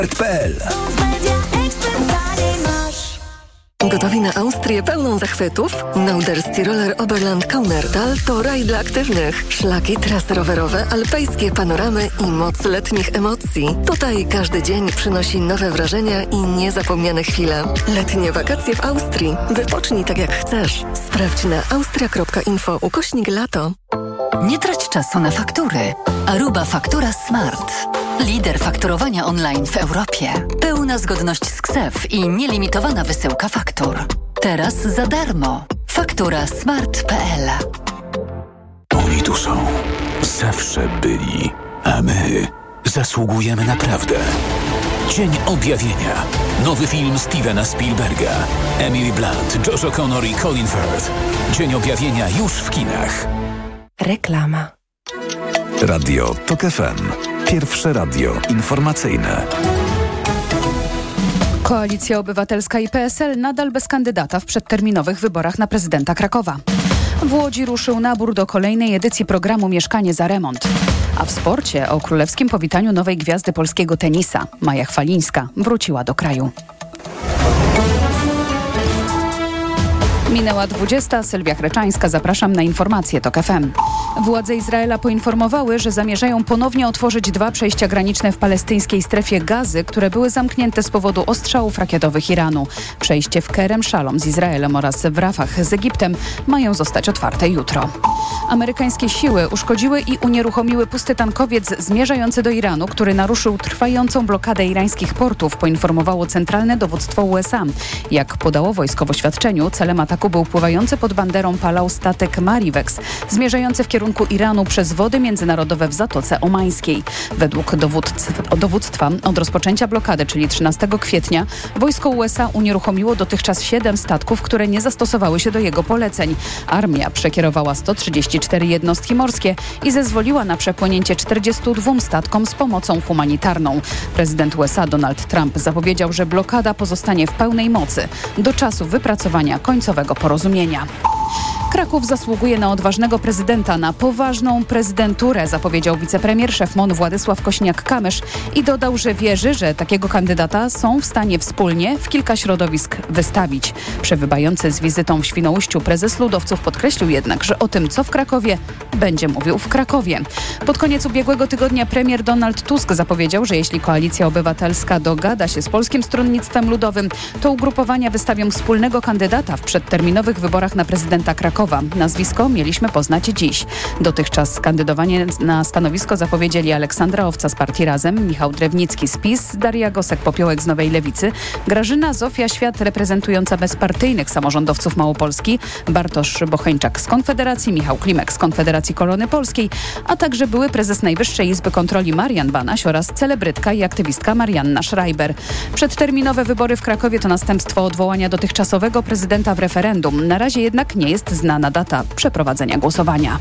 PL. Gotowi na Austrię pełną zachwytów? Norderski Roller Oberland Kaunertal to raj dla aktywnych. Szlaki, trasy rowerowe, alpejskie panoramy i moc letnich emocji. Tutaj każdy dzień przynosi nowe wrażenia i niezapomniane chwile. Letnie wakacje w Austrii. Wypocznij tak jak chcesz. Sprawdź na austria.info/lato. Nie trać czasu na faktury. Aruba Faktura Smart. Lider fakturowania online w Europie. Pełna zgodność z KSEF i nielimitowana wysyłka faktur. Teraz za darmo. Faktura smart.pl. Oni tu są. Zawsze byli. A my zasługujemy na prawdę. Dzień Objawienia. Nowy film Stevena Spielberga. Emily Blunt, Josh O'Connor i Colin Firth. Dzień Objawienia już w kinach. Reklama. Radio TOK FM. Pierwsze radio informacyjne. Koalicja Obywatelska i PSL nadal bez kandydata w przedterminowych wyborach na prezydenta Krakowa. W Łodzi ruszył nabór do kolejnej edycji programu Mieszkanie za remont. A w sporcie o królewskim powitaniu nowej gwiazdy polskiego tenisa. Maja Chwalińska wróciła do kraju. Minęła 20. Sylwia Chreczańska. Zapraszam na informacje TOK FM. Władze Izraela poinformowały, że zamierzają ponownie otworzyć 2 przejścia graniczne w palestyńskiej strefie Gazy, które były zamknięte z powodu ostrzałów rakietowych Iranu. Przejście w Kerem Shalom z Izraelem oraz w Rafah z Egiptem mają zostać otwarte jutro. Amerykańskie siły uszkodziły i unieruchomiły pusty tankowiec zmierzający do Iranu, który naruszył trwającą blokadę irańskich portów, poinformowało Centralne Dowództwo USA. Jak podało wojsko w oświadczeniu, celem ataku był pływający pod banderą Palau statek Marivex, zmierzający w kierunku Iranu przez wody międzynarodowe w Zatoce Omańskiej. Według dowództwa od rozpoczęcia blokady, czyli 13 kwietnia, wojsko USA unieruchomiło dotychczas 7 statków, które nie zastosowały się do jego poleceń. Armia przekierowała 134 jednostki morskie i zezwoliła na przepłynięcie 42 statkom z pomocą humanitarną. Prezydent USA Donald Trump zapowiedział, że blokada pozostanie w pełnej mocy do czasu wypracowania końcowego porozumienia. Kraków zasługuje na odważnego prezydenta, na poważną prezydenturę, zapowiedział wicepremier szef MON Władysław Kośniak-Kamysz i dodał, że wierzy, że takiego kandydata są w stanie wspólnie w kilka środowisk wystawić. Przebywający z wizytą w Świnoujściu prezes Ludowców podkreślił jednak, że o tym, co w Krakowie, będzie mówił w Krakowie. Pod koniec ubiegłego tygodnia premier Donald Tusk zapowiedział, że jeśli Koalicja Obywatelska dogada się z Polskim Stronnictwem Ludowym, to ugrupowania wystawią wspólnego kandydata w przedterminowych wyborach na prezydenta Krakowa. Nazwisko mieliśmy poznać dziś. Dotychczas kandydowanie na stanowisko zapowiedzieli Aleksandra Owca z partii Razem, Michał Drewnicki z PiS, Daria Gosek-Popiołek z Nowej Lewicy, Grażyna Zofia Świat reprezentująca bezpartyjnych samorządowców Małopolski, Bartosz Bocheńczak z Konfederacji, Michał Klimek z Konfederacji Korony Polskiej, a także były prezes Najwyższej Izby Kontroli Marian Banaś oraz celebrytka i aktywistka Marianna Schreiber. Przedterminowe wybory w Krakowie to następstwo odwołania dotychczasowego prezydenta w referendum. Na razie jednak nie jest znana data przeprowadzenia głosowania.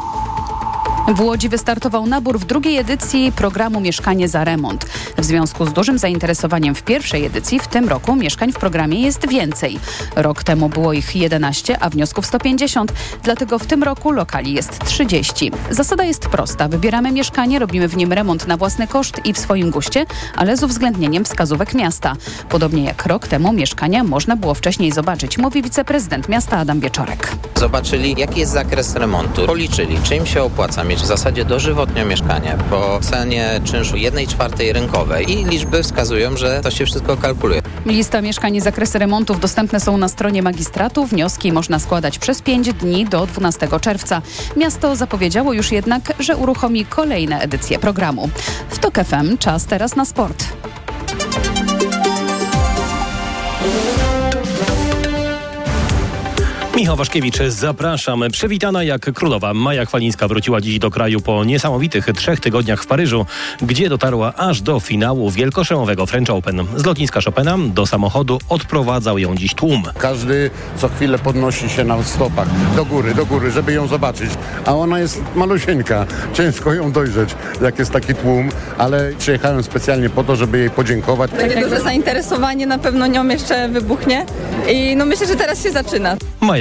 W Łodzi wystartował nabór w drugiej edycji programu Mieszkanie za remont. W związku z dużym zainteresowaniem w pierwszej edycji w tym roku mieszkań w programie jest więcej. Rok temu było ich 11, a wniosków 150, dlatego w tym roku lokali jest 30. Zasada jest prosta. Wybieramy mieszkanie, robimy w nim remont na własny koszt i w swoim guście, ale z uwzględnieniem wskazówek miasta. Podobnie jak rok temu mieszkania można było wcześniej zobaczyć, mówi wiceprezydent miasta Adam Wieczorek. Zobaczyli, jaki jest zakres remontu, policzyli, czy im się opłaca mieć w zasadzie dożywotnie mieszkanie po cenie czynszu 1/4 rynkowej i liczby wskazują, że to się wszystko kalkuluje. Lista mieszkań i zakresy remontów dostępne są na stronie magistratu. Wnioski można składać przez 5 dni do 12 czerwca. Miasto zapowiedziało już jednak, że uruchomi kolejne edycje programu. W TOK FM czas teraz na sport. Michał Waszkiewicz, zapraszam. Przywitana jak królowa. Maja Chwalińska wróciła dziś do kraju po niesamowitych 3 tygodniach w Paryżu, gdzie dotarła aż do finału wielkoszlemowego French Open. Z lotniska Chopina do samochodu odprowadzał ją dziś tłum. Każdy co chwilę podnosi się na stopach do góry, żeby ją zobaczyć. A ona jest malusieńka. Ciężko ją dojrzeć, jak jest taki tłum, ale przyjechałem specjalnie po to, żeby jej podziękować. Takie duże zainteresowanie na pewno nią jeszcze wybuchnie i myślę, że teraz się zaczyna. Maja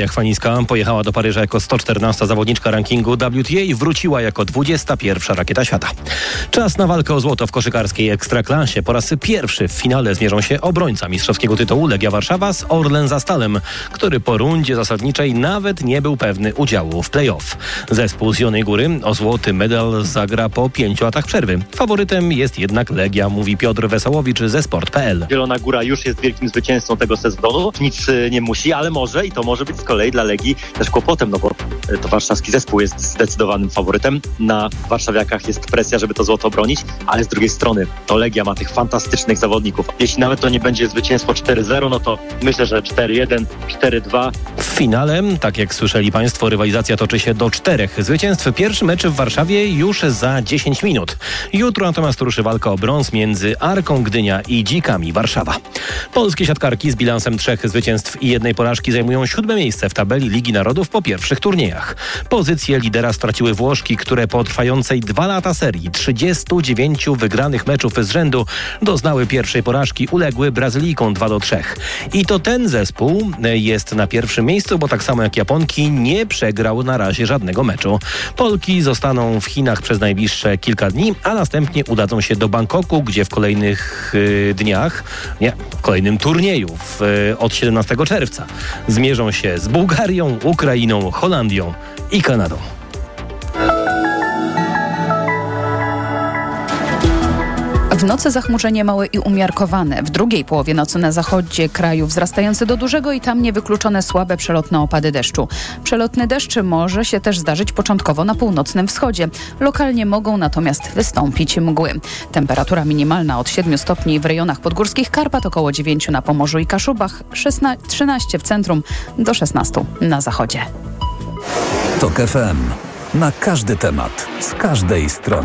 Maja Chwalińska pojechała do Paryża jako 114 zawodniczka rankingu WTA i wróciła jako 21 rakieta świata. Czas na walkę o złoto w koszykarskiej Ekstraklasie. Po raz pierwszy w finale zmierzą się obrońca mistrzowskiego tytułu Legia Warszawa z Orlen Zastalem, który po rundzie zasadniczej nawet nie był pewny udziału w play-off. Zespół z Zielonej Góry o złoty medal zagra po 5 latach przerwy. Faworytem jest jednak Legia, mówi Piotr Wesołowicz ze Sport.pl. Zielona Góra już jest wielkim zwycięzcą tego sezonu. Nic nie musi, ale może i to może być z kolei dla Legii też kłopotem, no bo to warszawski zespół jest zdecydowanym faworytem. Na warszawiakach jest presja, żeby to złoto obronić, ale z drugiej strony to Legia ma tych fantastycznych zawodników. Jeśli nawet to nie będzie zwycięstwo 4-0, no to myślę, że 4-1, 4-2. W finale, tak jak słyszeli Państwo, rywalizacja toczy się do 4 zwycięstw. Pierwszy mecz w Warszawie już za 10 minut. Jutro natomiast ruszy walka o brąz między Arką Gdynia i Dzikami Warszawa. Polskie siatkarki z bilansem 3 zwycięstw i 1 porażki zajmują 7 miejsce w tabeli Ligi Narodów po pierwszych turniejach. Pozycję lidera straciły Włoszki, które po trwającej 2 lata serii 39 wygranych meczów z rzędu doznały pierwszej porażki, uległy Brazylijkom 2-3. I to ten zespół jest na pierwszym miejscu, bo tak samo jak Japonki nie przegrał na razie żadnego meczu. Polki zostaną w Chinach przez najbliższe kilka dni, a następnie udadzą się do Bangkoku, gdzie w kolejnych kolejnym turnieju od 17 czerwca zmierzą się z Bułgarią, Ukrainą, Holandią i Kanadą. W nocy zachmurzenie małe i umiarkowane. W drugiej połowie nocy na zachodzie kraju wzrastające do dużego i tam niewykluczone słabe przelotne opady deszczu. Przelotny deszcz może się też zdarzyć początkowo na północnym wschodzie. Lokalnie mogą natomiast wystąpić mgły. Temperatura minimalna od 7 stopni w rejonach podgórskich Karpat, około 9 na Pomorzu i Kaszubach, 13 w centrum, do 16 na zachodzie. TOK FM. Na każdy temat, z każdej strony.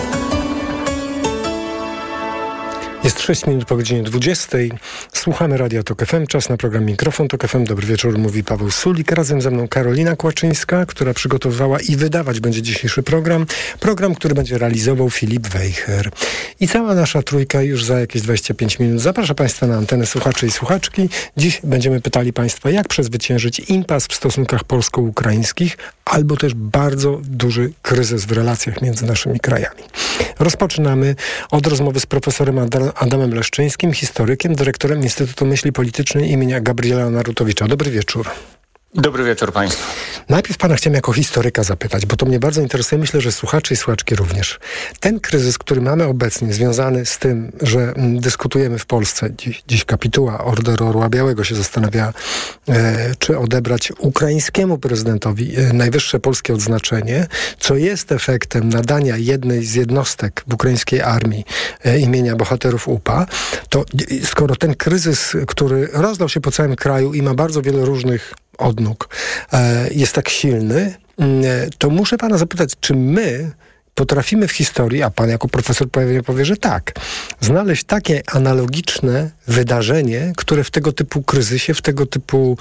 Jest 6 minut po godzinie 20. Słuchamy Radia TOK FM. Czas na program Mikrofon TOK FM. Dobry wieczór, mówi Paweł Sulik. Razem ze mną Karolina Kłaczyńska, która przygotowywała i wydawać będzie dzisiejszy program. Program, który będzie realizował Filip Wejher. I cała nasza trójka już za jakieś 25 minut zaprasza Państwa na antenę słuchaczy i słuchaczki. Dziś będziemy pytali Państwa, jak przezwyciężyć impas w stosunkach polsko-ukraińskich albo też bardzo duży kryzys w relacjach między naszymi krajami. Rozpoczynamy od rozmowy z profesorem Adamem Leszczyńskim, historykiem, dyrektorem Instytutu Myśli Politycznej imienia Gabriela Narutowicza. Dobry wieczór. Dobry wieczór Państwu. Najpierw Pana chciałem jako historyka zapytać, bo to mnie bardzo interesuje, myślę, że słuchacze i słuchaczki również. Ten kryzys, który mamy obecnie, związany z tym, że dyskutujemy w Polsce, dziś kapituła Orderu Orła Białego się zastanawia, czy odebrać ukraińskiemu prezydentowi najwyższe polskie odznaczenie, co jest efektem nadania jednej z jednostek w ukraińskiej armii imienia bohaterów UPA, to skoro ten kryzys, który rozlał się po całym kraju i ma bardzo wiele różnych odnóg, jest tak silny, to muszę Pana zapytać, czy my potrafimy w historii, a Pan jako profesor pewnie powie, że tak, znaleźć takie analogiczne wydarzenie, które w tego typu kryzysie, w tego typu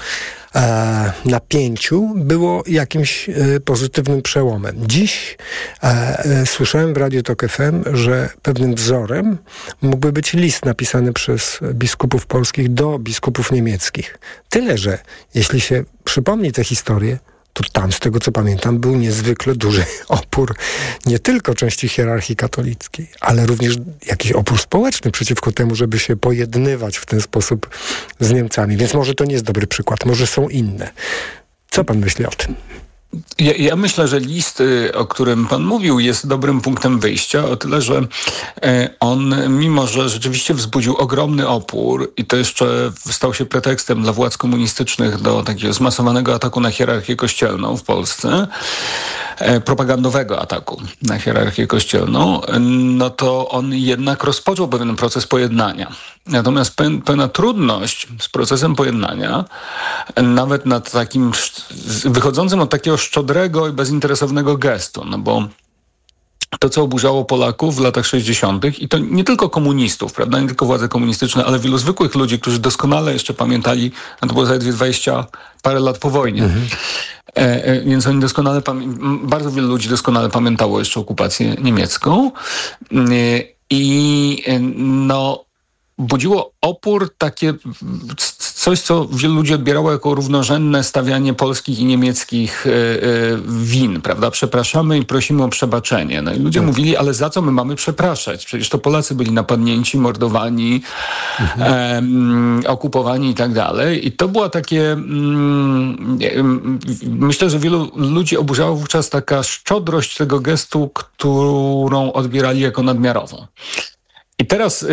napięciu było jakimś pozytywnym przełomem. Dziś słyszałem w Radiu TOK FM, że pewnym wzorem mógłby być list napisany przez biskupów polskich do biskupów niemieckich. Tyle, że jeśli się przypomni tę historię, to tam, z tego co pamiętam, był niezwykle duży opór nie tylko części hierarchii katolickiej, ale również jakiś opór społeczny przeciwko temu, żeby się pojednywać w ten sposób z Niemcami. Więc może to nie jest dobry przykład, może są inne. Co pan myśli o tym? Ja myślę, że list, o którym pan mówił, jest dobrym punktem wyjścia, o tyle, że on, mimo że rzeczywiście wzbudził ogromny opór i to jeszcze stał się pretekstem dla władz komunistycznych do takiego zmasowanego ataku na hierarchię kościelną w Polsce, propagandowego ataku na hierarchię kościelną, no to on jednak rozpoczął pewien proces pojednania. Natomiast pewna trudność z procesem pojednania, nawet nad takim wychodzącym od takiego szczodrego i bezinteresownego gestu, no bo to, co oburzało Polaków w latach 60. i to nie tylko komunistów, prawda, nie tylko władze komunistyczne, ale wielu zwykłych ludzi, którzy doskonale jeszcze pamiętali, a to było zaledwie 20 parę lat po wojnie. Więc oni doskonale, bardzo wielu ludzi doskonale pamiętało jeszcze okupację niemiecką. I no, budziło opór, takie coś, co wielu ludzi odbierało jako równorzędne stawianie polskich i niemieckich win, prawda? Przepraszamy i prosimy o przebaczenie. No i ludzie mówili, ale za co my mamy przepraszać? Przecież to Polacy byli napadnięci, mordowani, okupowani i tak dalej. I to była takie... myślę, że wielu ludzi oburzała wówczas taka szczodrość tego gestu, którą odbierali jako nadmiarową. I teraz,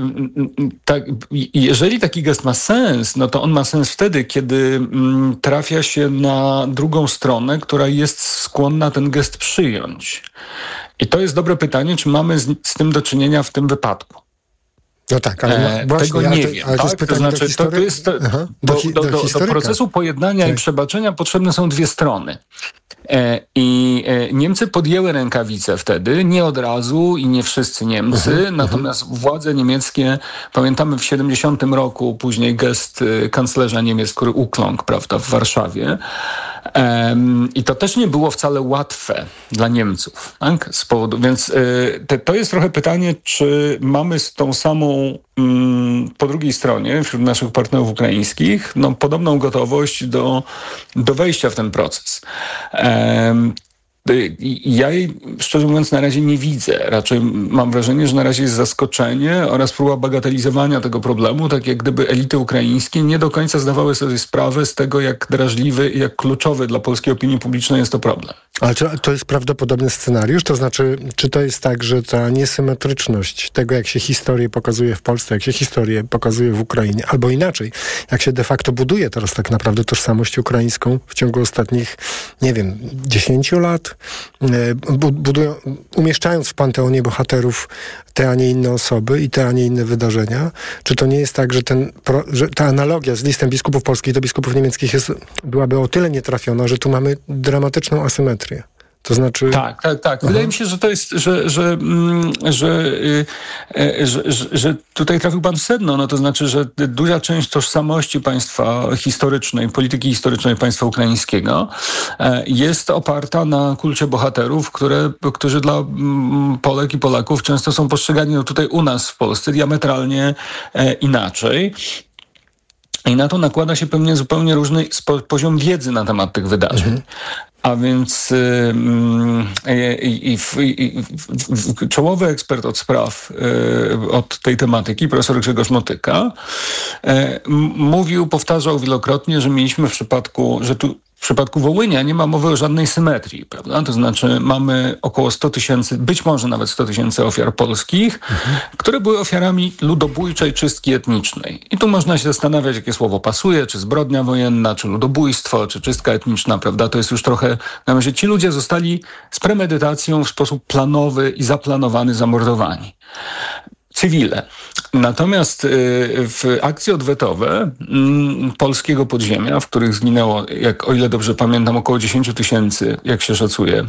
jeżeli taki gest ma sens, no to on ma sens wtedy, kiedy trafia się na drugą stronę, która jest skłonna ten gest przyjąć. I to jest dobre pytanie, czy mamy z tym do czynienia w tym wypadku. No tak, ale właśnie, tego nie wiem. Ale to jest pytanie to znaczy, to jest do procesu pojednania i przebaczenia potrzebne są dwie strony. I Niemcy podjęły rękawice wtedy, nie od razu i nie wszyscy Niemcy, natomiast władze niemieckie, pamiętamy w 70 roku później gest kanclerza Niemiec, który ukląkł, prawda, w Warszawie. I to też nie było wcale łatwe dla Niemców, tak? Z powodu, więc to jest trochę pytanie, czy mamy z tą samą po drugiej stronie wśród naszych partnerów ukraińskich podobną gotowość do wejścia w ten proces. Ja jej, szczerze mówiąc, na razie nie widzę. Raczej mam wrażenie, że na razie jest zaskoczenie oraz próba bagatelizowania tego problemu, tak jak gdyby elity ukraińskie nie do końca zdawały sobie sprawę z tego, jak drażliwy i jak kluczowy dla polskiej opinii publicznej jest to problem. Ale czy to jest prawdopodobny scenariusz? To znaczy, czy to jest tak, że ta niesymetryczność tego, jak się historię pokazuje w Polsce, jak się historię pokazuje w Ukrainie, albo inaczej, jak się de facto buduje teraz tak naprawdę tożsamość ukraińską w ciągu ostatnich, 10 lat, umieszczając w panteonie bohaterów te, a nie inne osoby i te, a nie inne wydarzenia, czy to nie jest tak, że ta analogia z listem biskupów polskich do biskupów niemieckich byłaby o tyle nietrafiona, że tu mamy dramatyczną asymetrię? To znaczy... Tak. Wydaje mi się, że to jest, że tutaj trafił pan w sedno. To znaczy, że duża część tożsamości państwa historycznej, polityki historycznej państwa ukraińskiego jest oparta na kulcie bohaterów, którzy dla Polek i Polaków często są postrzegani tutaj u nas w Polsce diametralnie inaczej. I na to nakłada się pewnie zupełnie różny poziom wiedzy na temat tych wydarzeń. A więc czołowy ekspert od spraw, od tej tematyki, profesor Grzegorz Motyka, powtarzał wielokrotnie, że mieliśmy w przypadku Wołynia nie ma mowy o żadnej symetrii, prawda? To znaczy mamy około 100 000, być może nawet 100 000 ofiar polskich, które były ofiarami ludobójczej czystki etnicznej. I tu można się zastanawiać, jakie słowo pasuje, czy zbrodnia wojenna, czy ludobójstwo, czy czystka etniczna, prawda? To jest już trochę, na myśli, ci ludzie zostali z premedytacją w sposób planowy i zaplanowany zamordowani. Cywile. Natomiast w akcje odwetowe polskiego podziemia, w których zginęło, o ile dobrze pamiętam, około 10 000, jak się szacuje,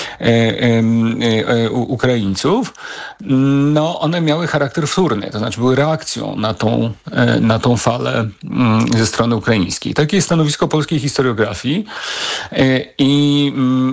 Ukraińców, one miały charakter wtórny, to znaczy były reakcją na tą falę ze strony ukraińskiej. Takie jest stanowisko polskiej historiografii i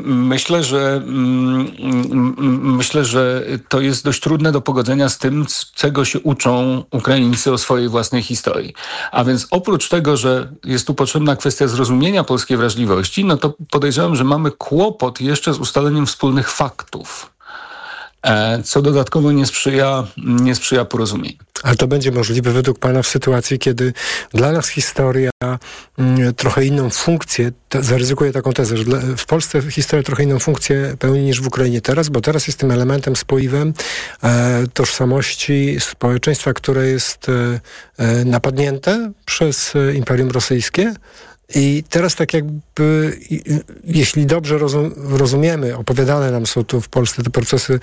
myślę, że to jest dość trudne do pogodzenia z tym, czego się uczą Ukraińcy o swojej własnej historii. A więc oprócz tego, że jest tu potrzebna kwestia zrozumienia polskiej wrażliwości, to podejrzewam, że mamy kłopot jeszcze z ustaleniem wspólnych faktów, co dodatkowo nie sprzyja porozumieniu. Ale to będzie możliwe według pana w sytuacji, kiedy dla nas historia trochę inną funkcję, zaryzykuję taką tezę, że w Polsce historia trochę inną funkcję pełni niż w Ukrainie teraz, bo teraz jest tym elementem, spoiwem tożsamości społeczeństwa, które jest napadnięte przez Imperium Rosyjskie. I teraz tak jakby, jeśli dobrze rozumiemy, opowiadane nam są tu w Polsce te procesy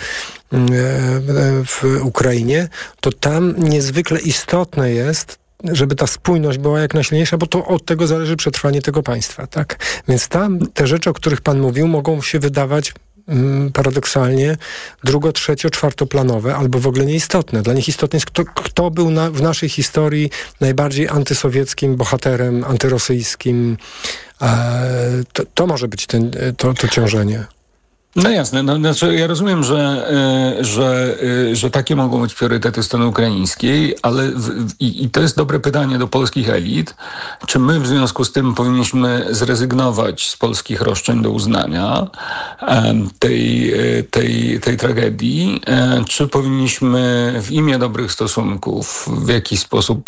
w Ukrainie, to tam niezwykle istotne jest, żeby ta spójność była jak najsilniejsza, bo to od tego zależy przetrwanie tego państwa, tak? Więc tam te rzeczy, o których pan mówił, mogą się wydawać paradoksalnie trzecio, czwartoplanowe albo w ogóle nieistotne. Dla nich istotne jest, kto był w naszej historii najbardziej antysowieckim bohaterem, antyrosyjskim. To może być to ciążenie. No jasne, znaczy ja rozumiem, że takie mogą być priorytety strony ukraińskiej, ale i to jest dobre pytanie do polskich elit, czy my w związku z tym powinniśmy zrezygnować z polskich roszczeń do uznania tej tragedii, czy powinniśmy w imię dobrych stosunków w jakiś sposób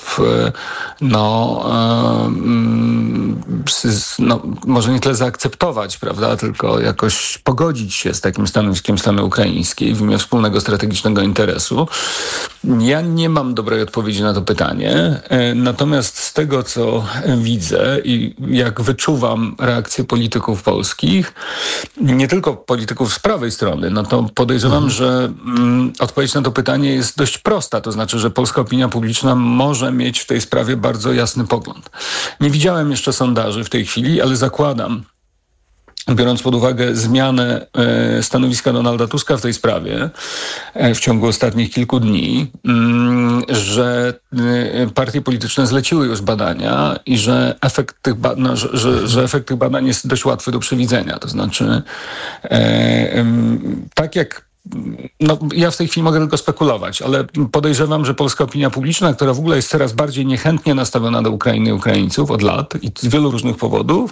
może nie tyle zaakceptować, prawda, tylko jakoś pogodzić się z takim stanowiskiem strony ukraińskiej w imię wspólnego strategicznego interesu. Ja nie mam dobrej odpowiedzi na to pytanie, natomiast z tego, co widzę i jak wyczuwam reakcje polityków polskich, nie tylko polityków z prawej strony, no to podejrzewam, że odpowiedź na to pytanie jest dość prosta, to znaczy, że polska opinia publiczna może mieć w tej sprawie bardzo jasny pogląd. Nie widziałem jeszcze sondaży w tej chwili, ale zakładam, biorąc pod uwagę zmianę stanowiska Donalda Tuska w tej sprawie w ciągu ostatnich kilku dni, że partie polityczne zleciły już badania i że efekt tych badań jest dość łatwy do przewidzenia. To znaczy, tak jak ja w tej chwili mogę tylko spekulować, ale podejrzewam, że polska opinia publiczna, która w ogóle jest coraz bardziej niechętnie nastawiona do Ukrainy i Ukraińców od lat i z wielu różnych powodów,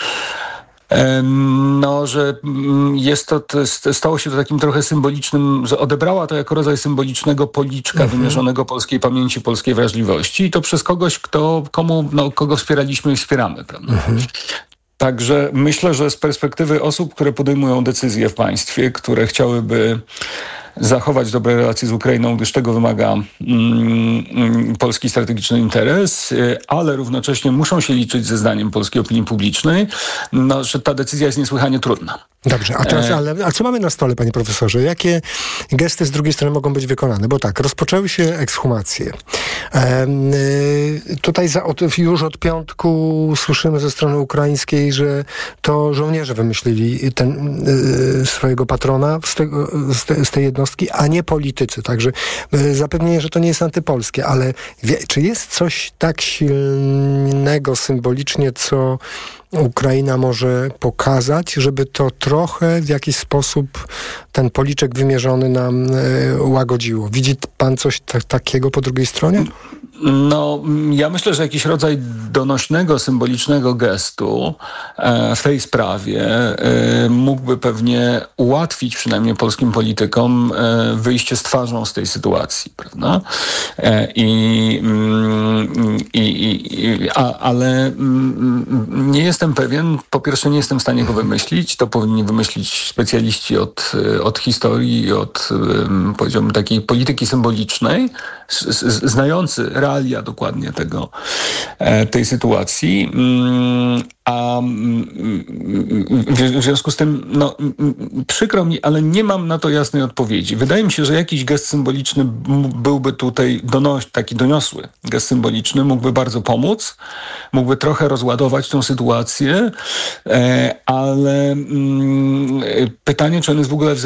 że stało się to takim trochę symbolicznym, że odebrała to jako rodzaj symbolicznego policzka wymierzonego polskiej pamięci, polskiej wrażliwości i to przez kogoś, kogo wspieraliśmy i wspieramy, prawda? Także myślę, że z perspektywy osób, które podejmują decyzje w państwie, które chciałyby zachować dobre relacje z Ukrainą, gdyż tego wymaga polski strategiczny interes, ale równocześnie muszą się liczyć ze zdaniem polskiej opinii publicznej, że ta decyzja jest niesłychanie trudna. Dobrze, a teraz, ale co mamy na stole, panie profesorze? Jakie gesty z drugiej strony mogą być wykonane? Bo tak, rozpoczęły się ekshumacje. Tutaj już od piątku słyszymy ze strony ukraińskiej, że to żołnierze wymyślili swojego patrona z tej jednostki, a nie politycy. Także zapewnienie, że to nie jest antypolskie, ale czy jest coś tak silnego symbolicznie, co Ukraina może pokazać, żeby to trochę w jakiś sposób ten policzek wymierzony nam łagodziło? Widzi pan coś takiego po drugiej stronie? Ja myślę, że jakiś rodzaj donośnego, symbolicznego gestu w tej sprawie mógłby pewnie ułatwić przynajmniej polskim politykom wyjście z twarzą z tej sytuacji, prawda? Ale nie jestem pewien, po pierwsze nie jestem w stanie go wymyślić, to powinni wymyślić specjaliści od historii i od, powiedziałbym, takiej polityki symbolicznej, znający realia dokładnie tej sytuacji. A w związku z tym, przykro mi, ale nie mam na to jasnej odpowiedzi. Wydaje mi się, że jakiś gest symboliczny byłby tutaj taki doniosły gest symboliczny, mógłby bardzo pomóc, mógłby trochę rozładować tą sytuację, ale pytanie, czy on jest w ogóle w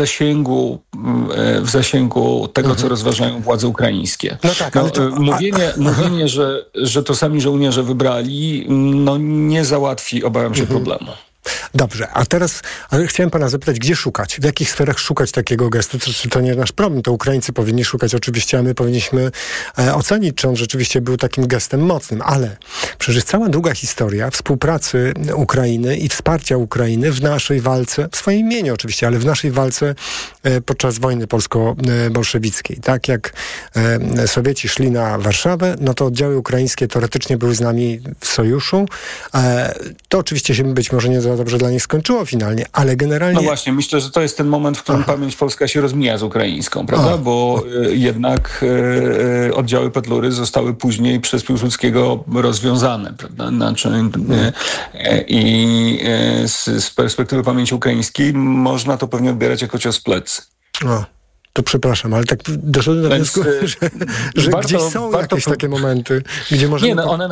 zasięgu tego, co rozważają władze ukraińskie. Mówienie, że to sami żołnierze wybrali, nie załatwi, obawiam się, problemu. Dobrze, a teraz chciałem pana zapytać, gdzie szukać? W jakich sferach szukać takiego gestu? Czy to nie nasz problem? To Ukraińcy powinni szukać oczywiście, a my powinniśmy ocenić, czy on rzeczywiście był takim gestem mocnym. Ale przecież cała długa historia współpracy Ukrainy i wsparcia Ukrainy w naszej walce, w swoim imieniu oczywiście, ale w naszej walce podczas wojny polsko-bolszewickiej. Tak jak Sowieci szli na Warszawę, to oddziały ukraińskie teoretycznie były z nami w sojuszu. To oczywiście się być może nie za dobrze dla nich skończyło finalnie, ale generalnie... Właśnie, myślę, że to jest ten moment, w którym pamięć polska się rozmija z ukraińską, prawda? Bo jednak oddziały Petlury zostały później przez Piłsudskiego rozwiązane, prawda? Z perspektywy pamięci ukraińskiej można to pewnie odbierać jako cios w plecy. To przepraszam, ale tak doszedłem do wniosku, że gdzieś są jakieś takie momenty, gdzie możemy... one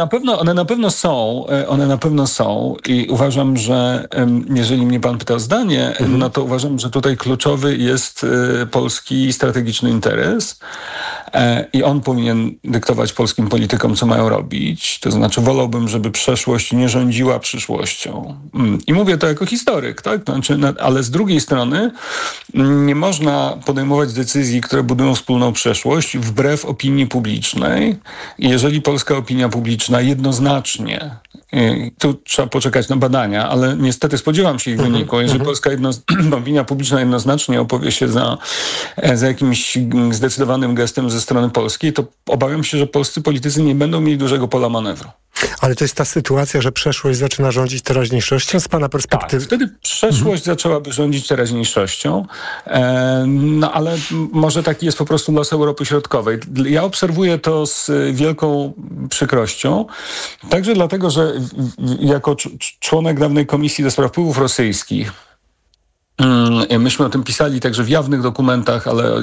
na pewno są i uważam, że jeżeli mnie pan pyta o zdanie, to uważam, że tutaj kluczowy jest polski strategiczny interes i on powinien dyktować polskim politykom, co mają robić. To znaczy wolałbym, żeby przeszłość nie rządziła przyszłością. I mówię to jako historyk, tak? Znaczy, ale z drugiej strony nie można podejmować decyzji, które budują wspólną przeszłość wbrew opinii publicznej. I jeżeli polska opinia publiczna jednoznacznie, tu trzeba poczekać na badania, ale niestety spodziewam się ich wyniku. Jeżeli polska opinia publiczna jednoznacznie opowie się za jakimś zdecydowanym gestem ze strony polskiej, to obawiam się, że polscy politycy nie będą mieli dużego pola manewru. Ale to jest ta sytuacja, że przeszłość zaczyna rządzić teraźniejszością z pana perspektywy? Tak, wtedy przeszłość zaczęłaby rządzić teraźniejszością, no ale może taki jest po prostu los Europy Środkowej. Ja obserwuję to z wielką przykrością, także dlatego, że jako członek dawnej Komisji do Spraw Wpływów Rosyjskich, myśmy o tym pisali także w jawnych dokumentach, ale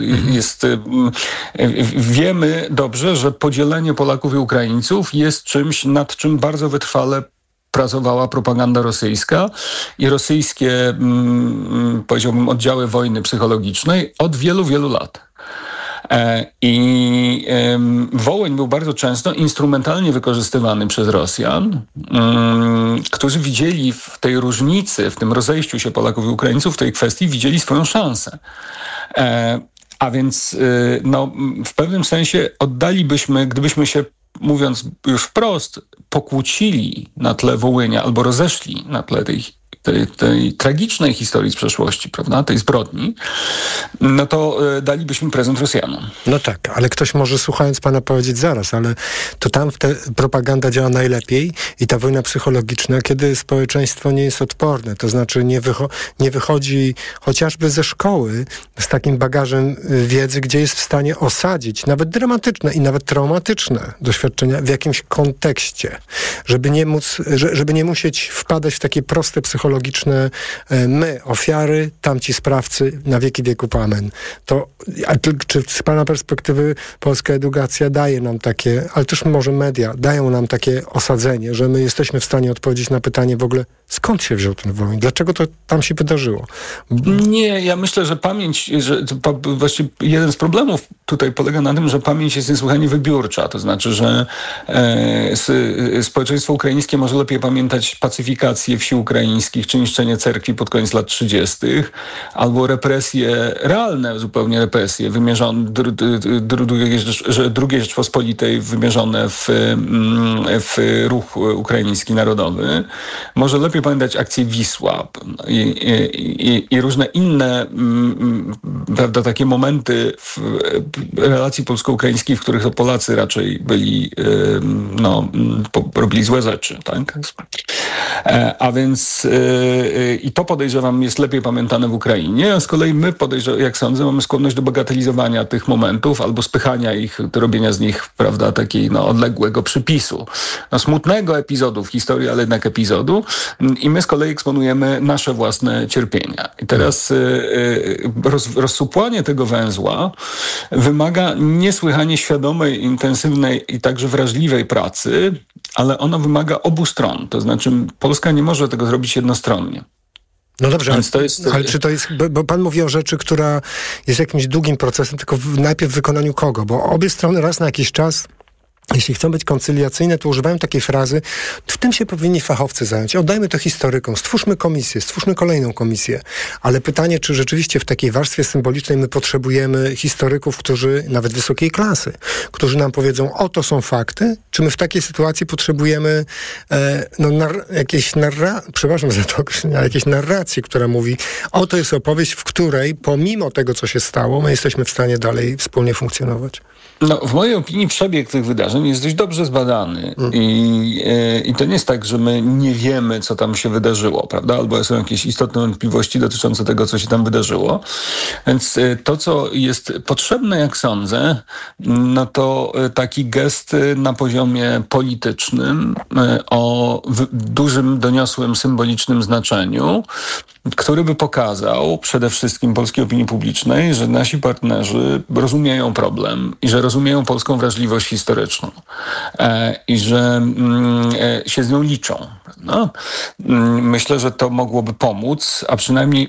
wiemy dobrze, że podzielenie Polaków i Ukraińców jest czymś, nad czym bardzo wytrwale pracowała propaganda rosyjska i rosyjskie, powiedziałbym, oddziały wojny psychologicznej od wielu, wielu lat. I Wołyń był bardzo często instrumentalnie wykorzystywany przez Rosjan, którzy widzieli w tej różnicy, w tym rozejściu się Polaków i Ukraińców w tej kwestii, widzieli swoją szansę. A więc w pewnym sensie oddalibyśmy, gdybyśmy się, mówiąc już wprost, pokłócili na tle Wołynia albo rozeszli na tle tej tragicznej historii z przeszłości, prawda, tej zbrodni, no to dalibyśmy prezent Rosjanom. No tak, ale ktoś może, słuchając pana, powiedzieć zaraz, ale to tam propaganda działa najlepiej i ta wojna psychologiczna, kiedy społeczeństwo nie jest odporne, to znaczy nie wychodzi chociażby ze szkoły z takim bagażem wiedzy, gdzie jest w stanie osadzić nawet dramatyczne i nawet traumatyczne doświadczenia w jakimś kontekście, żeby nie musieć wpadać w takie proste psychologiczne my, ofiary, tamci sprawcy, na wieki wieków amen. Czy z pana perspektywy polska edukacja daje nam takie, ale też może media, dają nam takie osadzenie, że my jesteśmy w stanie odpowiedzieć na pytanie w ogóle, skąd się wziął ten Wołyń? Dlaczego to tam się wydarzyło? Nie, ja myślę, że pamięć, właściwie jeden z problemów tutaj polega na tym, że pamięć jest niesłychanie wybiórcza. To znaczy, że społeczeństwo ukraińskie może lepiej pamiętać pacyfikację wsi ukraińskich, czy niszczenie cerkwi pod koniec lat 30., albo represje, realne zupełnie represje, wymierzone II Rzeczpospolitej wymierzone w ruch ukraiński narodowy. Może lepiej pamiętać akcję Wisła i różne inne, prawda, takie momenty w relacji polsko-ukraińskiej, w których to Polacy raczej byli, robili złe rzeczy, tak? A więc i to, podejrzewam, jest lepiej pamiętane w Ukrainie, a z kolei my, jak sądzę, mamy skłonność do bagatelizowania tych momentów albo spychania ich, robienia z nich, prawda, takiej odległego przypisu. Smutnego epizodu w historii, ale jednak epizodu, i my z kolei eksponujemy nasze własne cierpienia. I teraz rozsupłanie tego węzła wymaga niesłychanie świadomej, intensywnej i także wrażliwej pracy, ale ona wymaga obu stron. To znaczy Polska nie może tego zrobić jednostronnie. No dobrze, ale czy to jest, bo pan mówi o rzeczy, która jest jakimś długim procesem, tylko najpierw w wykonaniu kogo? Bo obie strony raz na jakiś czas, jeśli chcą być koncyliacyjne, to używają takiej frazy, w tym się powinni fachowcy zająć. Oddajmy to historykom, stwórzmy komisję, stwórzmy kolejną komisję. Ale pytanie, czy rzeczywiście w takiej warstwie symbolicznej my potrzebujemy historyków, którzy, nawet wysokiej klasy, którzy nam powiedzą, oto są fakty, czy my w takiej sytuacji potrzebujemy jakieś narracji, która mówi, oto jest opowieść, w której pomimo tego, co się stało, my jesteśmy w stanie dalej wspólnie funkcjonować. W mojej opinii przebieg tych wydarzeń jest dość dobrze zbadany. I to nie jest tak, że my nie wiemy, co tam się wydarzyło, prawda? Albo są jakieś istotne wątpliwości dotyczące tego, co się tam wydarzyło. Więc to, co jest potrzebne, jak sądzę, no to taki gest na poziomie politycznym o dużym, doniosłym, symbolicznym znaczeniu, który by pokazał przede wszystkim polskiej opinii publicznej, że nasi partnerzy rozumieją problem i że rozumieją polską wrażliwość historyczną i że się z nią liczą. No. Myślę, że to mogłoby pomóc, a przynajmniej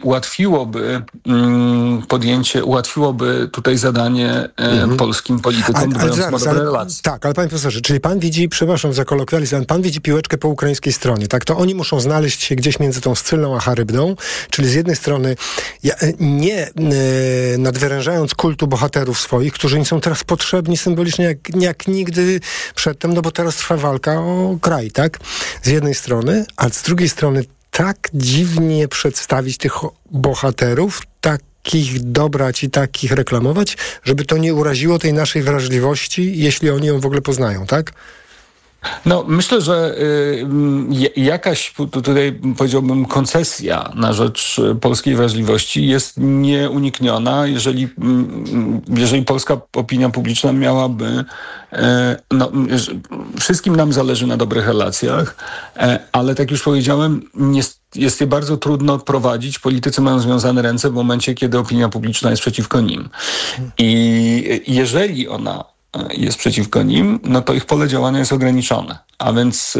ułatwiłoby tutaj zadanie polskim politykom, dbając o dobre relacje. Tak, ale panie profesorze, czyli pan widzi, przepraszam za kolokwializm, pan widzi piłeczkę po ukraińskiej stronie, tak? To oni muszą znaleźć się gdzieś między tą Scylną a Charybdą, czyli z jednej strony nie nadwyrężając kultu bohaterów swoich, którzy im są teraz potrzebni symbolicznie jak nigdy przedtem, no bo teraz trwa walka o kraj, tak? Z jednej strony, a z drugiej strony tak dziwnie przedstawić tych bohaterów, takich dobrać i takich reklamować, żeby to nie uraziło tej naszej wrażliwości, jeśli oni ją w ogóle poznają, tak? No, myślę, że jakaś tutaj, powiedziałbym, koncesja na rzecz polskiej wrażliwości jest nieunikniona, jeżeli polska opinia publiczna miałaby... wszystkim nam zależy na dobrych relacjach, ale tak już powiedziałem, jest je bardzo trudno prowadzić. Politycy mają związane ręce w momencie, kiedy opinia publiczna jest przeciwko nim. I jeżeli ona jest przeciwko nim, no to ich pole działania jest ograniczone. A więc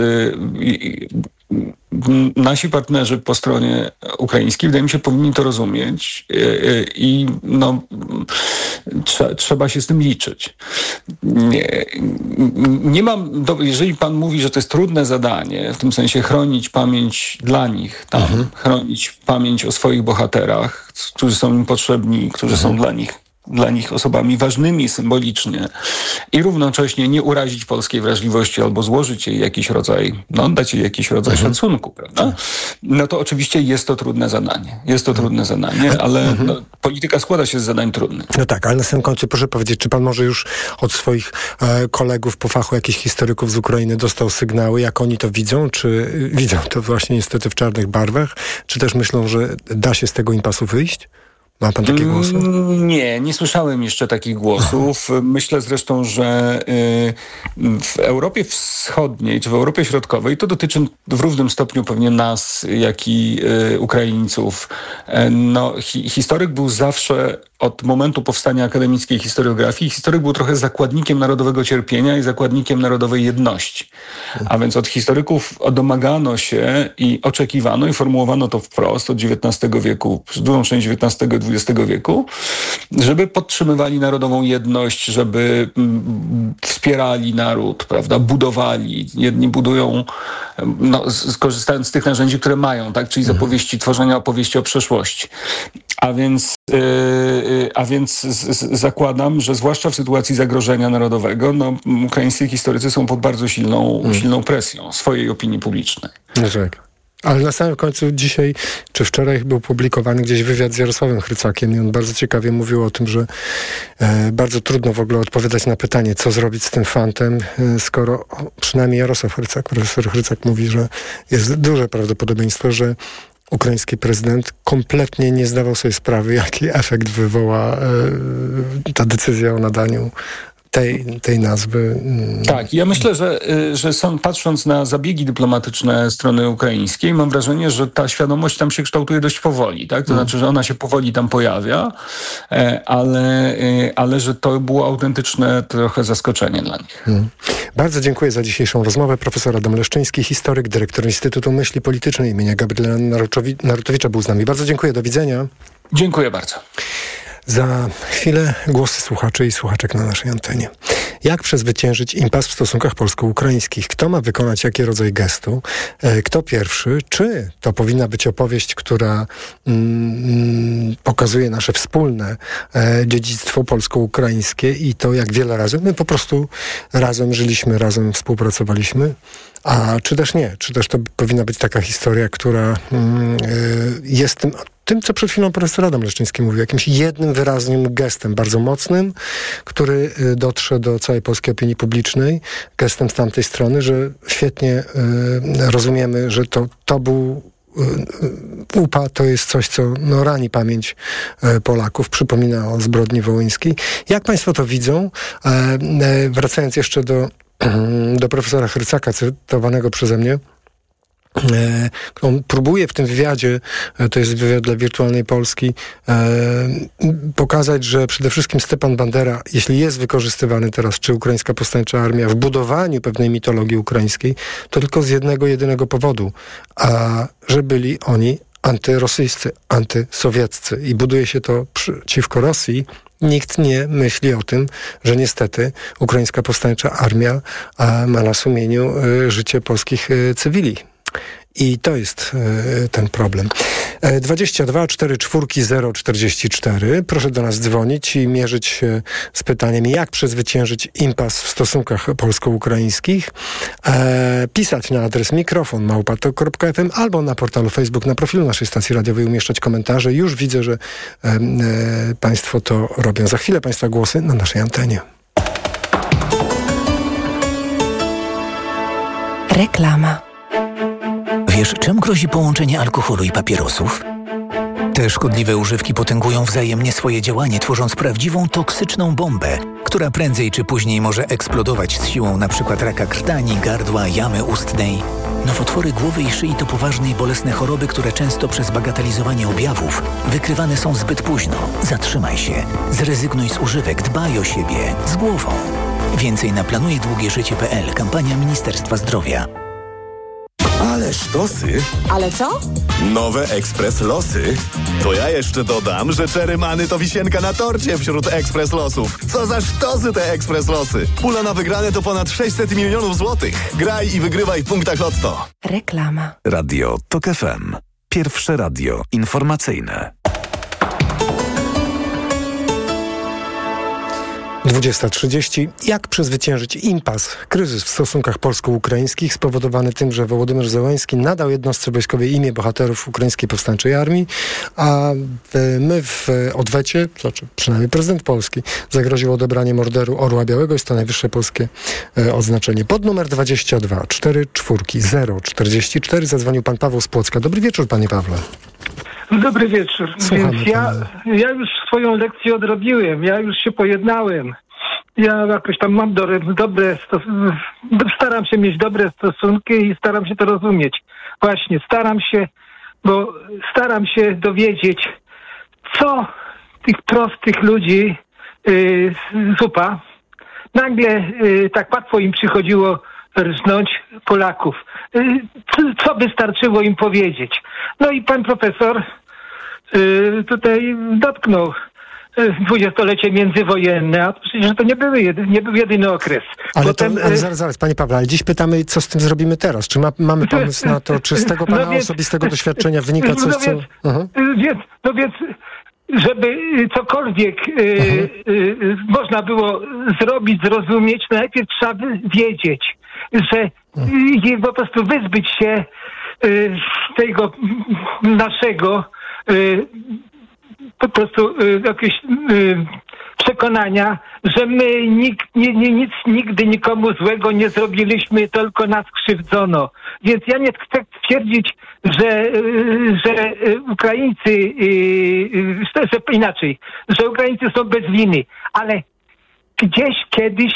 nasi partnerzy po stronie ukraińskiej, wydaje mi się, powinni to rozumieć i trzeba się z tym liczyć. Nie mam, jeżeli pan mówi, że to jest trudne zadanie, w tym sensie chronić pamięć dla nich, chronić pamięć o swoich bohaterach, którzy są im potrzebni, którzy są dla nich osobami ważnymi symbolicznie i równocześnie nie urazić polskiej wrażliwości albo złożyć jej jakiś rodzaj, dać jej jakiś rodzaj szacunku, prawda? No to oczywiście jest to trudne zadanie. Ale polityka składa się z zadań trudnych. No tak, ale na samym końcu proszę powiedzieć, czy pan może już od swoich kolegów po fachu, jakichś historyków z Ukrainy dostał sygnały, jak oni to widzą? Czy widzą to właśnie niestety w czarnych barwach? Czy też myślą, że da się z tego impasu wyjść? Ma pan takie głosy? Nie słyszałem jeszcze takich głosów. Myślę zresztą, że w Europie Wschodniej czy w Europie Środkowej to dotyczy w równym stopniu pewnie nas, jak i Ukraińców. Historyk był zawsze od momentu powstania akademickiej historiografii. Historyk był trochę zakładnikiem narodowego cierpienia i zakładnikiem narodowej jedności. A więc od historyków domagano się i oczekiwano i formułowano to wprost od XIX wieku, przez dużą część XIX i XX wieku, żeby podtrzymywali narodową jedność, żeby wspierali naród, prawda, budowali. Jedni budują, skorzystając z tych narzędzi, które mają, tak, czyli tworzenia opowieści o przeszłości. A więc zakładam, że zwłaszcza w sytuacji zagrożenia narodowego, ukraińscy historycy są pod bardzo silną presją swojej opinii publicznej. No tak. Ale na samym końcu dzisiaj, czy wczoraj był publikowany gdzieś wywiad z Jarosławem Hrycakiem i on bardzo ciekawie mówił o tym, że bardzo trudno w ogóle odpowiadać na pytanie, co zrobić z tym fantem, skoro przynajmniej Jarosław Hrycak, profesor Hrycak mówi, że jest duże prawdopodobieństwo, że ukraiński prezydent kompletnie nie zdawał sobie sprawy, jaki efekt wywoła ta decyzja o nadaniu tej nazwy. Tak, ja myślę, że patrząc na zabiegi dyplomatyczne strony ukraińskiej, mam wrażenie, że ta świadomość tam się kształtuje dość powoli, tak? To znaczy, że ona się powoli tam pojawia, ale że to było autentyczne trochę zaskoczenie dla nich. Bardzo dziękuję za dzisiejszą rozmowę. Profesor Adam Leszczyński, historyk, dyrektor Instytutu Myśli Politycznej imienia Gabriela Narutowicza był z nami. Bardzo dziękuję, do widzenia. Dziękuję bardzo. Za chwilę głosy słuchaczy i słuchaczek na naszej antenie. Jak przezwyciężyć impas w stosunkach polsko-ukraińskich? Kto ma wykonać jaki rodzaj gestu? Kto pierwszy? Czy to powinna być opowieść, która pokazuje nasze wspólne dziedzictwo polsko-ukraińskie i to, jak wiele razy my po prostu razem żyliśmy, razem współpracowaliśmy? A czy też nie? Czy też to powinna być taka historia, która jest tym, co przed chwilą profesor Adam Leszczyński mówił, jakimś jednym wyraźnym gestem, bardzo mocnym, który dotrze do całej polskiej opinii publicznej, gestem z tamtej strony, że świetnie rozumiemy, że to był UPA, to jest coś, co rani pamięć Polaków, przypomina o zbrodni wołyńskiej. Jak państwo to widzą? Wracając jeszcze do profesora Hrycaka, cytowanego przeze mnie, On próbuje w tym wywiadzie, to jest wywiad dla Wirtualnej Polski, pokazać, że przede wszystkim Stepan Bandera, jeśli jest wykorzystywany teraz, czy Ukraińska Powstańcza Armia w budowaniu pewnej mitologii ukraińskiej, to tylko z jednego, jedynego powodu, że byli oni antyrosyjscy, antysowieccy i buduje się to przeciwko Rosji. Nikt nie myśli o tym, że niestety Ukraińska Powstańcza Armia ma na sumieniu życie polskich cywili. I to jest ten problem. 22 44 044. Proszę do nas dzwonić i mierzyć się z pytaniem, jak przezwyciężyć impas w stosunkach polsko-ukraińskich. Pisać na adres mikrofon@tok.fm albo na portalu Facebook, na profilu naszej stacji radiowej umieszczać komentarze. Już widzę, że Państwo to robią. Za chwilę Państwa głosy na naszej antenie. Reklama. Wiesz, czym grozi połączenie alkoholu i papierosów? Te szkodliwe używki potęgują wzajemnie swoje działanie, tworząc prawdziwą toksyczną bombę, która prędzej czy później może eksplodować z siłą np. raka krtani, gardła, jamy ustnej. Nowotwory głowy i szyi to poważne i bolesne choroby, które często przez bagatelizowanie objawów wykrywane są zbyt późno. Zatrzymaj się. Zrezygnuj z używek. Dbaj o siebie. Z głową. Więcej na planujedługieżycie.pl. Kampania Ministerstwa Zdrowia. Ale sztosy. Ale co? Nowe Ekspres Losy. To ja jeszcze dodam, że Cherry Money to wisienka na torcie wśród Ekspres Losów. Co za sztosy te Ekspres Losy. Pula na wygrane to ponad 600 milionów złotych. Graj i wygrywaj w punktach Lotto. Reklama. Radio TOK FM. Pierwsze radio informacyjne. 20:30. Jak przezwyciężyć impas, kryzys w stosunkach polsko-ukraińskich spowodowany tym, że Wołodymyr Zełenski nadał jednostce wojskowej imię bohaterów Ukraińskiej Powstańczej Armii, a my w odwecie, znaczy przynajmniej prezydent Polski, zagroził odebraniem orderu Orła Białego. Jest to najwyższe polskie odznaczenie. Pod numer 22 44 044 zadzwonił pan Paweł z Płocka. Dobry wieczór, panie Pawle. Dobry wieczór. Słuchamy, więc ja już swoją lekcję odrobiłem, ja już się pojednałem. Ja jakoś tam mam staram się mieć dobre stosunki i staram się to rozumieć. Właśnie, staram się dowiedzieć, co tych prostych ludzi zupa. Nagle tak łatwo im przychodziło rżnąć Polaków. Co wystarczyło im powiedzieć? No i pan profesor tutaj dotknął dwudziestolecie międzywojenne, a przecież to nie był jedyny okres. Ale, potem, ale zaraz, panie Pawle, ale dziś pytamy, co z tym zrobimy teraz? Czy mamy pomysł na to, czy z tego pana osobistego doświadczenia wynika coś, co... Więc żeby cokolwiek można było zrobić, zrozumieć, najpierw trzeba wiedzieć, że po prostu wyzbyć się tego naszego po prostu jakiegoś przekonania, że my nic nigdy nikomu złego nie zrobiliśmy, tylko nas krzywdzono. Więc ja nie chcę twierdzić, że Ukraińcy, inaczej, że Ukraińcy są bez winy, ale gdzieś kiedyś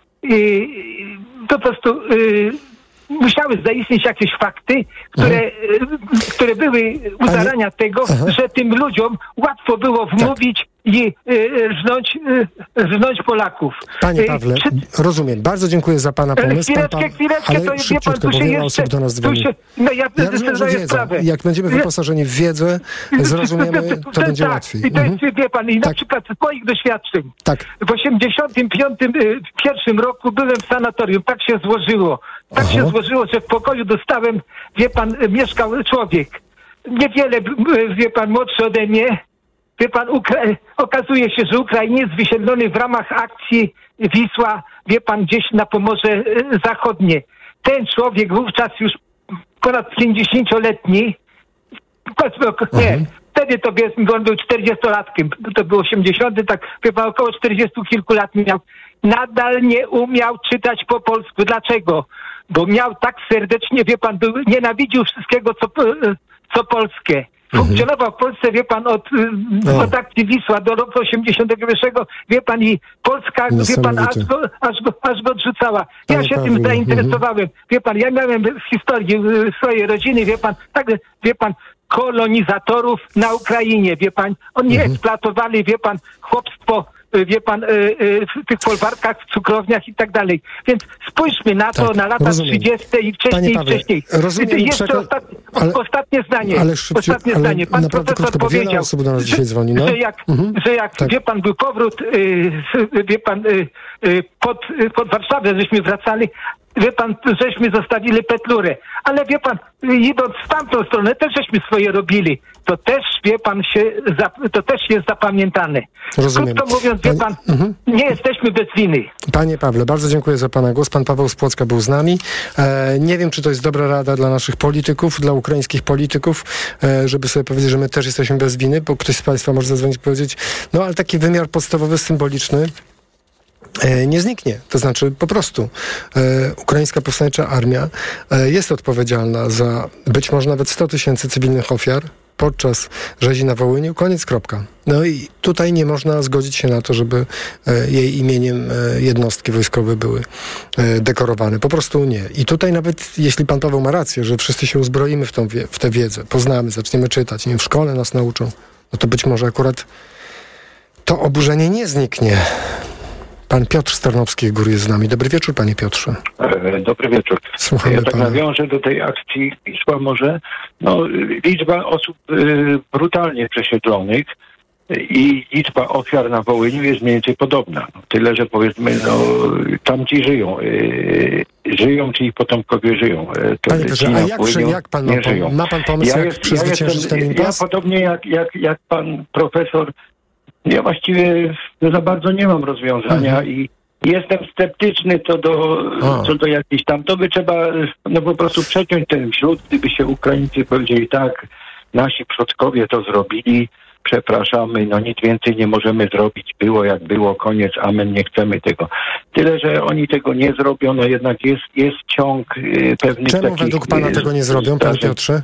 po prostu musiały zaistnieć jakieś fakty, które były u zarania tego, że tym ludziom łatwo było wmówić i rżnąć Polaków. Panie Pawle, rozumiem. Bardzo dziękuję za pana pomysł. Chwileczkę, to szybciutko, bo wiele osób do nas dzwoni. Ja rozumiem, że wiedzę. Jak będziemy wyposażeni w wiedzę, zrozumiemy, to będzie łatwiej. I to jest, wie pan, i na przykład z moich doświadczeń. Tak. W 1981 roku byłem w sanatorium. Tak się złożyło. Tak się złożyło, że w pokoju dostałem, wie pan, mieszkał człowiek. Niewiele, wie pan, młodszy ode mnie. Wie pan, okazuje się, że Ukrainiec wysiedlony w ramach akcji Wisła, wie pan, gdzieś na Pomorze Zachodnie. Ten człowiek wówczas już ponad 50-letni, wtedy to on był 40-latkiem, to był 80, tak, wie pan, około 40 kilku lat miał. Nadal nie umiał czytać po polsku. Dlaczego? Bo miał tak serdecznie, wie pan, nienawidził wszystkiego, co polskie. Funkcjonował w Polsce, wie pan, od akcji Wisła do roku 81, wie pan, i Polska, wie pan, aż go odrzucała. Ja się tym zainteresowałem. Wie pan, ja miałem w historii swojej rodziny, wie pan, tak, wie pan, kolonizatorów na Ukrainie, wie pan, oni eksploatowali, wie pan, chłopstwo, wie pan, w tych folwarkach, w cukrowniach i tak dalej. Więc spójrzmy na to, na lata 30. i wcześniej. Rozumiem, jeszcze ostatnie zdanie. Ostatnie zdanie. Pan profesor powiedział, że jak wie pan, był powrót, wie pan, pod Warszawę, żeśmy wracali, wie pan, żeśmy zostawili Petlurę. Ale wie pan, idąc w tamtą stronę, też żeśmy swoje robili. To też, wie pan, to też jest zapamiętane. Rozumiem. Krótko mówiąc, wie pan, nie jesteśmy bez winy. Panie Pawle, bardzo dziękuję za pana głos. Pan Paweł z Płocka był z nami. Nie wiem, czy to jest dobra rada dla naszych polityków, dla ukraińskich polityków, żeby sobie powiedzieć, że my też jesteśmy bez winy, bo ktoś z państwa może zadzwonić i powiedzieć, no ale taki wymiar podstawowy, symboliczny nie zniknie. To znaczy po prostu ukraińska powstańcza armia jest odpowiedzialna za być może nawet 100 000 cywilnych ofiar podczas rzezi na Wołyniu. Koniec, kropka. No i tutaj nie można zgodzić się na to, żeby jej imieniem jednostki wojskowe były dekorowane. Po prostu nie. I tutaj nawet jeśli pan Paweł ma rację, że wszyscy się uzbroimy w tę wiedzę, poznamy, zaczniemy czytać, nie wiem, w szkole nas nauczą, no to być może akurat to oburzenie nie zniknie. Pan Piotr z Tarnowskich Gór jest z nami. Dobry wieczór, panie Piotrze. Dobry wieczór. Słuchamy ja tak pana. nawiążę do tej akcji Wisła może. No, liczba osób brutalnie przesiedlonych i liczba ofiar na Wołyniu jest mniej więcej podobna. Tyle, że powiedzmy, tam ci żyją, czy ich potomkowie żyją. Panie Piotrze, a jak pan ma pan pomysł, jak przezwyciężyć ten impas? Ja podobnie jak pan profesor, ja właściwie za bardzo nie mam rozwiązania i jestem sceptyczny co do jakichś tam. To by trzeba po prostu przeciąć ten ślub, gdyby się Ukraińcy powiedzieli tak, nasi przodkowie to zrobili, przepraszamy, no nic więcej nie możemy zrobić, było jak było, koniec, amen, nie chcemy tego. Tyle, że oni tego nie zrobią, no jednak jest ciąg pewnych Czemu takich... według pana tego nie zrobią, panie Piotrze?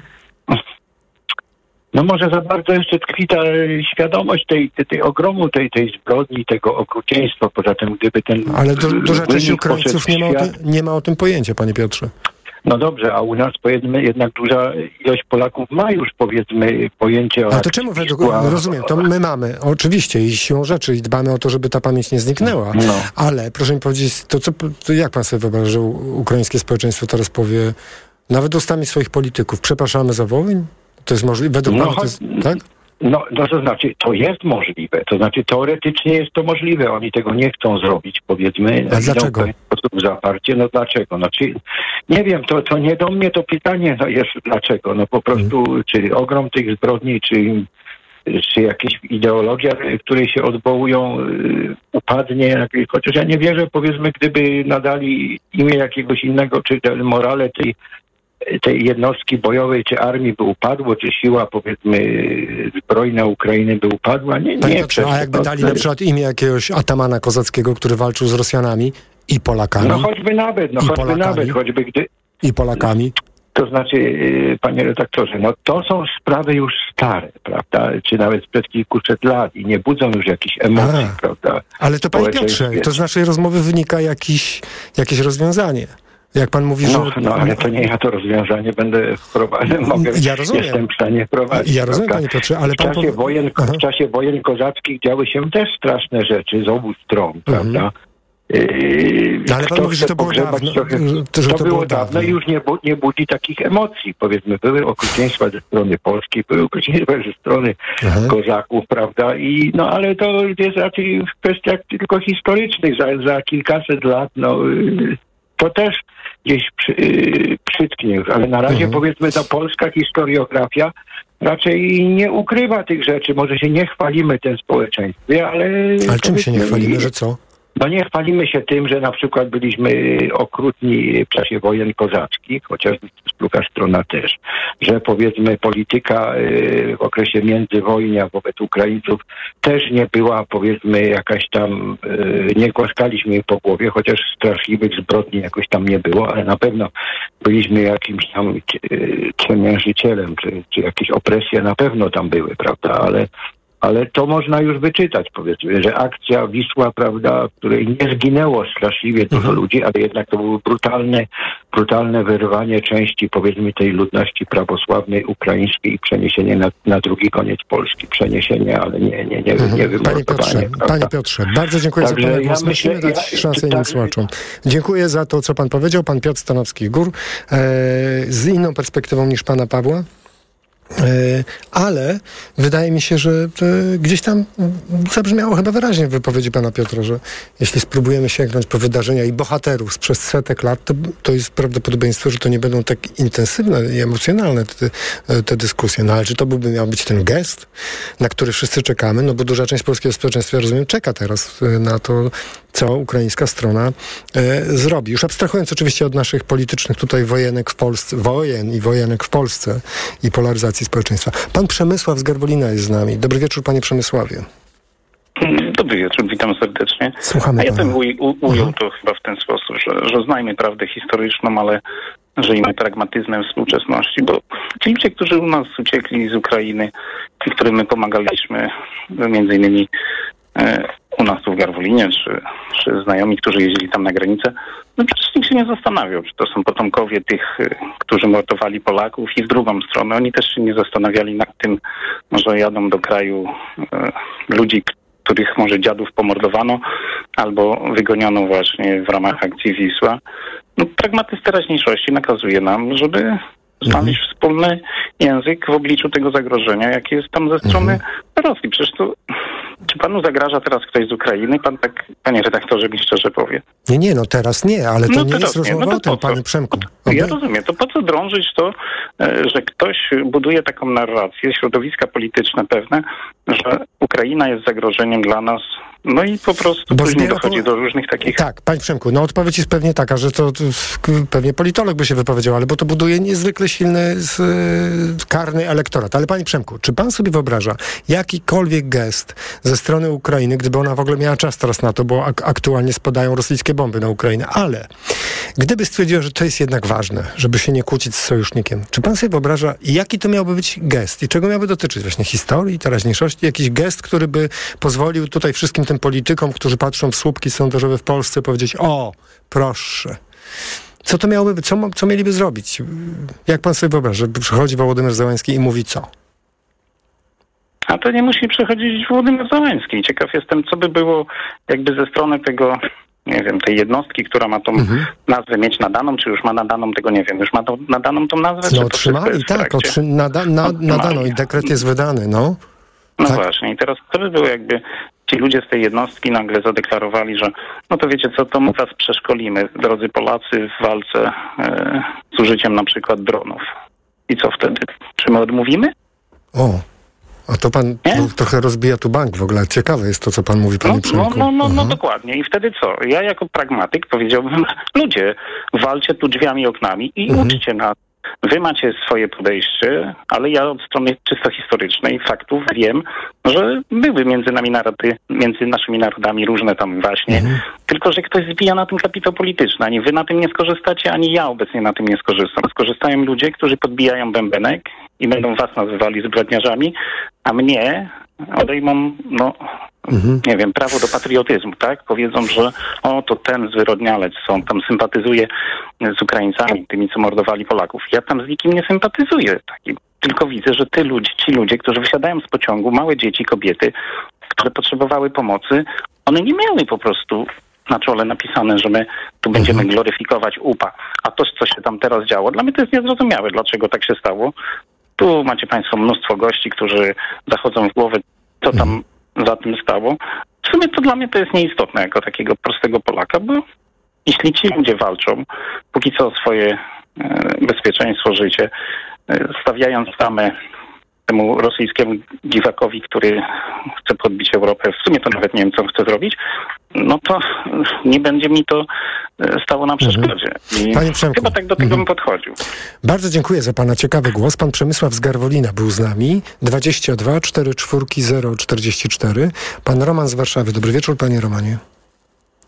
No może za bardzo jeszcze tkwi ta świadomość tej ogromu, tej zbrodni, tego okrucieństwa. Poza tym, gdyby ten... Ale duża część Ukraińców nie ma o tym pojęcia, panie Piotrze. No dobrze, a u nas powiedzmy jednak duża ilość Polaków ma już powiedzmy pojęcie o... A to czemu rozumiem, to my mamy, oczywiście, i siłą rzeczy, i dbamy o to, żeby ta pamięć nie zniknęła, ale proszę mi powiedzieć, to jak pan sobie wyobraża, że ukraińskie społeczeństwo teraz powie, nawet ustami swoich polityków, przepraszamy za Wołyń? To jest możliwe? Według pana to jest, tak? No to znaczy, to jest możliwe. To znaczy, teoretycznie jest to możliwe. Oni tego nie chcą zrobić, powiedzmy. A dlaczego? W sposób zaparcie. No dlaczego? Znaczy, nie wiem, to nie do mnie to pytanie jest dlaczego. No po prostu, czy ogrom tych zbrodni, czy jakaś ideologia, której się odwołują, upadnie. Chociaż ja nie wierzę, powiedzmy, gdyby nadali imię jakiegoś innego, czy morale tej jednostki bojowej, czy armii by upadło, czy siła, powiedzmy, zbrojna Ukrainy by upadła. Nie. A jakby dali na przykład imię jakiegoś atamana kozackiego, który walczył z Rosjanami i Polakami? No choćby nawet, choćby gdy... I Polakami? To znaczy, panie redaktorze, no to są sprawy już stare, prawda? Czy nawet sprzed kilkuset lat i nie budzą już jakichś emocji, prawda? Ale to, panie Piotrze, to z naszej rozmowy wynika jakieś rozwiązanie. Jak pan mówi, że... No, ale to nie ja to rozwiązanie będę wprowadzał. Jestem w stanie wprowadzić. Ja rozumiem, panie Piotrze, ale w czasie wojen kozackich działy się też straszne rzeczy z obu stron, prawda? Ale pan mówi, że to było dawno. To było dawno i już nie budzi takich emocji. Powiedzmy, były okrucieństwa ze strony polskiej, były okrucieństwa ze strony kozaków, prawda? Ale to jest raczej w kwestiach tylko historycznych. Za kilkaset lat, to też gdzieś przytknie już, ale na razie powiedzmy ta polska historiografia raczej nie ukrywa tych rzeczy. Może się nie chwalimy tym społeczeństwie, ale... Ale czym się nie chwalimy, że co? No nie chwalimy się tym, że na przykład byliśmy okrutni w czasie wojen kozackich, chociaż druga strona też, że powiedzmy polityka w okresie międzywojnia wobec Ukraińców też nie była powiedzmy jakaś tam, nie głaskaliśmy jej po głowie, chociaż straszliwych zbrodni jakoś tam nie było, ale na pewno byliśmy jakimś tam ciemiężycielem, czy jakieś opresje na pewno tam były, prawda, ale to można już wyczytać, powiedzmy, że akcja Wisła, prawda, w której nie zginęło straszliwie dużo ludzi, ale jednak to było brutalne wyrwanie części, powiedzmy, tej ludności prawosławnej, ukraińskiej i przeniesienie na drugi koniec Polski. Przeniesienie, ale nie wymordowanie. Panie Piotrze, bardzo dziękuję za Pana głos. Musimy dać szansę innym słuchaczom. Dziękuję za to, co Pan powiedział. Pan Piotr Stanowski-Gór, z inną perspektywą niż Pana Pawła. Ale wydaje mi się, że gdzieś tam zabrzmiało chyba wyraźnie w wypowiedzi pana Piotra, że jeśli spróbujemy sięgnąć po wydarzenia i bohaterów sprzed setek lat, to jest prawdopodobieństwo, że to nie będą tak intensywne i emocjonalne te dyskusje. No ale czy to miał być ten gest, na który wszyscy czekamy? No bo duża część polskiego społeczeństwa, rozumiem, czeka teraz na to, co ukraińska strona zrobi. Już abstrahując oczywiście od naszych politycznych tutaj wojenek w Polsce i polaryzacji społeczeństwa. Pan Przemysław z Garwolina jest z nami. Dobry wieczór, panie Przemysławie. Dobry wieczór, witam serdecznie. Słuchamy. A ja bym ujął to chyba w ten sposób, że znajmy prawdę historyczną, ale żyjmy pragmatyzmem współczesności, bo ci ludzie, którzy u nas uciekli z Ukrainy i którym my pomagaliśmy, między innymi u nas tu w Garwolinie, czy znajomi, którzy jeździli tam na granicę, no przecież nikt się nie zastanawiał, czy to są potomkowie tych, którzy mordowali Polaków, i w drugą stronę oni też się nie zastanawiali nad tym, że jadą do kraju ludzi, których może dziadów pomordowano albo wygoniono właśnie w ramach akcji Wisła. No, pragmatyzm teraźniejszości nakazuje nam, żeby znaleźć wspólny język w obliczu tego zagrożenia, jakie jest tam ze strony Rosji. Przecież to, czy panu zagraża teraz ktoś z Ukrainy? Pan tak, panie redaktorze, mi szczerze powie. Nie, no teraz nie, ale to nie jest rozmowa o tym, panie Przemku. Ja rozumiem. To po co drążyć to, że ktoś buduje taką narrację, środowiska polityczne pewne, że Ukraina jest zagrożeniem dla nas, no i po prostu później dochodzi do różnych takich... Tak, panie Przemku, no odpowiedź jest pewnie taka, że to pewnie politolog by się wypowiedział, ale bo to buduje niezwykle silny karny elektorat. Ale panie Przemku, czy pan sobie wyobraża jakikolwiek gest ze strony Ukrainy, gdyby ona w ogóle miała czas teraz na to, bo aktualnie spadają rosyjskie bomby na Ukrainę, ale gdyby stwierdziła, że to jest jednak ważne, żeby się nie kłócić z sojusznikiem, czy pan sobie wyobraża, jaki to miałby być gest i czego miałby dotyczyć? Właśnie historii, teraźniejszości? Jakiś gest, który by pozwolił tutaj wszystkim tym politykom, którzy patrzą w słupki sondażowe w Polsce, powiedzieć: o, proszę. Co to miałoby być? Co mieliby zrobić? Jak pan sobie wyobraża, że przychodzi Wołodymyr Zełenski i mówi co? A to nie musi przychodzić Wołodymyr Zełenski. Ciekaw jestem, co by było jakby ze strony tego, nie wiem, tej jednostki, która ma tą nazwę mieć nadaną, czy już ma nadaną, tego nie wiem. Już ma nadaną tą nazwę? No otrzymali, tak, nadano i dekret jest wydany, no. No tak. Właśnie. I teraz co by było, jakby ci ludzie z tej jednostki nagle zadeklarowali, że no to wiecie co, to my was przeszkolimy, drodzy Polacy, w walce z użyciem na przykład dronów. I co wtedy? Czy my odmówimy? O, a to pan trochę rozbija tu bank w ogóle. Ciekawe jest to, co pan mówi, panie Przemku. No dokładnie. I wtedy co? Ja jako pragmatyk powiedziałbym: ludzie, walcie tu drzwiami, oknami i uczcie nas. Wy macie swoje podejście, ale ja od strony czysto historycznej faktów wiem, że były między naszymi narodami różne tam właśnie, tylko że ktoś zbija na tym kapitał polityczny. Ani wy na tym nie skorzystacie, ani ja obecnie na tym nie skorzystam. Skorzystają ludzie, którzy podbijają bębenek i będą was nazywali zbrodniarzami, a mnie odejmą, nie wiem, prawo do patriotyzmu, tak? Powiedzą, że to ten zwyrodnialec, on tam sympatyzuje z Ukraińcami, tymi, co mordowali Polaków. Ja tam z nikim nie sympatyzuję. Tylko widzę, że ci ludzie, którzy wysiadają z pociągu, małe dzieci, kobiety, które potrzebowały pomocy, one nie miały po prostu na czole napisane, że my tu będziemy gloryfikować UPA. A to, co się tam teraz działo, dla mnie to jest niezrozumiałe, dlaczego tak się stało. Tu macie państwo mnóstwo gości, którzy zachodzą w głowę, co tam za tym stało. W sumie to dla mnie to jest nieistotne jako takiego prostego Polaka, bo jeśli ci ludzie walczą, póki co o swoje bezpieczeństwo, życie, stawiając tamę temu rosyjskiemu dziwakowi, który chce podbić Europę, w sumie to nawet nie wiem, co chce zrobić, no to nie będzie mi to stało na przeszkodzie. I panie Przemku, chyba tak do tego bym podchodził. Bardzo dziękuję za pana ciekawy głos. Pan Przemysław z Garwolina był z nami. 22 44 044. Pan Roman z Warszawy. Dobry wieczór, panie Romanie.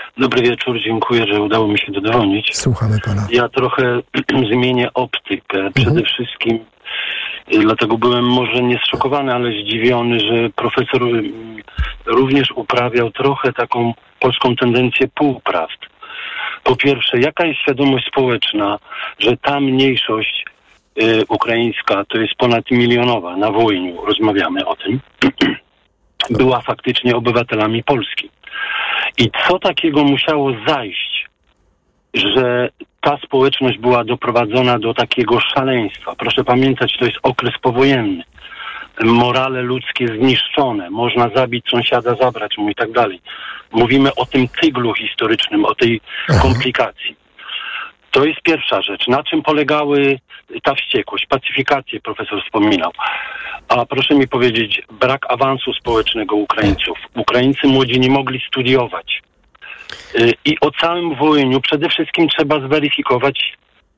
Dobry wieczór, dziękuję, że udało mi się dodzwonić. Słuchamy pana. Ja trochę zmienię optykę. Przede wszystkim dlatego byłem może nie zszokowany, ale zdziwiony, że profesor również uprawiał trochę taką polską tendencję półprawd. Po pierwsze, jaka jest świadomość społeczna, że ta mniejszość ukraińska, to jest ponad milionowa, na Wołyniu, rozmawiamy o tym, była faktycznie obywatelami Polski. I co takiego musiało zajść, że ta społeczność była doprowadzona do takiego szaleństwa? Proszę pamiętać, to jest okres powojenny. Morale ludzkie zniszczone. Można zabić sąsiada, zabrać mu i tak dalej. Mówimy o tym tyglu historycznym, o tej komplikacji. To jest pierwsza rzecz. Na czym polegały ta wściekłość? Pacyfikację profesor wspominał. A proszę mi powiedzieć, brak awansu społecznego Ukraińców. Ukraińcy młodzi nie mogli studiować. I o całym Wołyniu przede wszystkim trzeba zweryfikować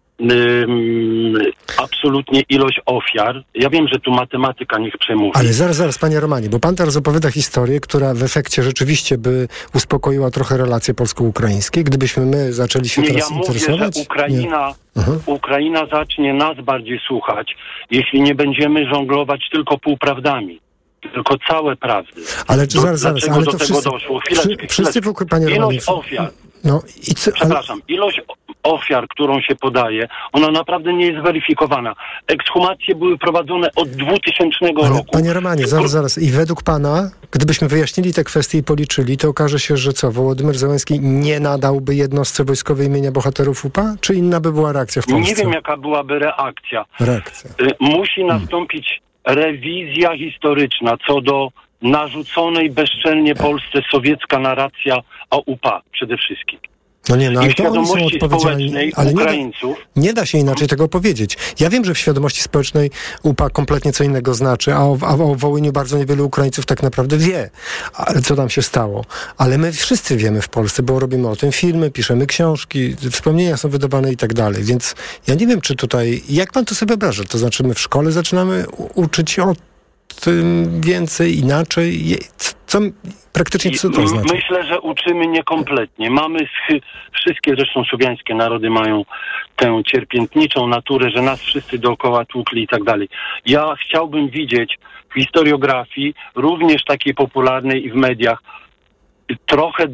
absolutnie ilość ofiar. Ja wiem, że tu matematyka niech przemówi. Ale zaraz, panie Romanie, bo pan teraz opowiada historię, która w efekcie rzeczywiście by uspokoiła trochę relacje polsko-ukraińskie, gdybyśmy my zaczęli się teraz interesować? Mówię, że Ukraina zacznie nas bardziej słuchać, jeśli nie będziemy żonglować tylko półprawdami. Tylko całe prawdy. Ale zaraz, ale do to tego doszło? Wszyscy wokół, panie Romanie. Ilość ofiar. No, ilość ofiar, którą się podaje, ona naprawdę nie jest weryfikowana. Ekshumacje były prowadzone od 2000 roku. Panie Romanie, zaraz. I według pana, gdybyśmy wyjaśnili te kwestie i policzyli, to okaże się, że co, Wołodymyr Zełenski nie nadałby jednostce wojskowej imienia bohaterów UPA? Czy inna by była reakcja w Polsce? Nie wiem, jaka byłaby reakcja. Musi nastąpić rewizja historyczna co do narzuconej bezczelnie Polsce sowiecka narracja o UPA przede wszystkim. No nie, ale w świadomości społecznej Ukraińców. Nie da się inaczej tego powiedzieć. Ja wiem, że w świadomości społecznej UPA kompletnie co innego znaczy, a o Wołyniu bardzo niewielu Ukraińców tak naprawdę wie, co tam się stało. Ale my wszyscy wiemy w Polsce, bo robimy o tym filmy, piszemy książki, wspomnienia są wydawane i tak dalej. Więc ja nie wiem, czy tutaj, jak pan to sobie wyobraża? To znaczy my w szkole zaczynamy uczyć o tym więcej, inaczej? Praktycznie co to znaczy? Myślę, że uczymy niekompletnie. Wszystkie zresztą słowiańskie narody mają tę cierpiętniczą naturę, że nas wszyscy dookoła tłukli i tak dalej. Ja chciałbym widzieć w historiografii, również takiej popularnej i w mediach, trochę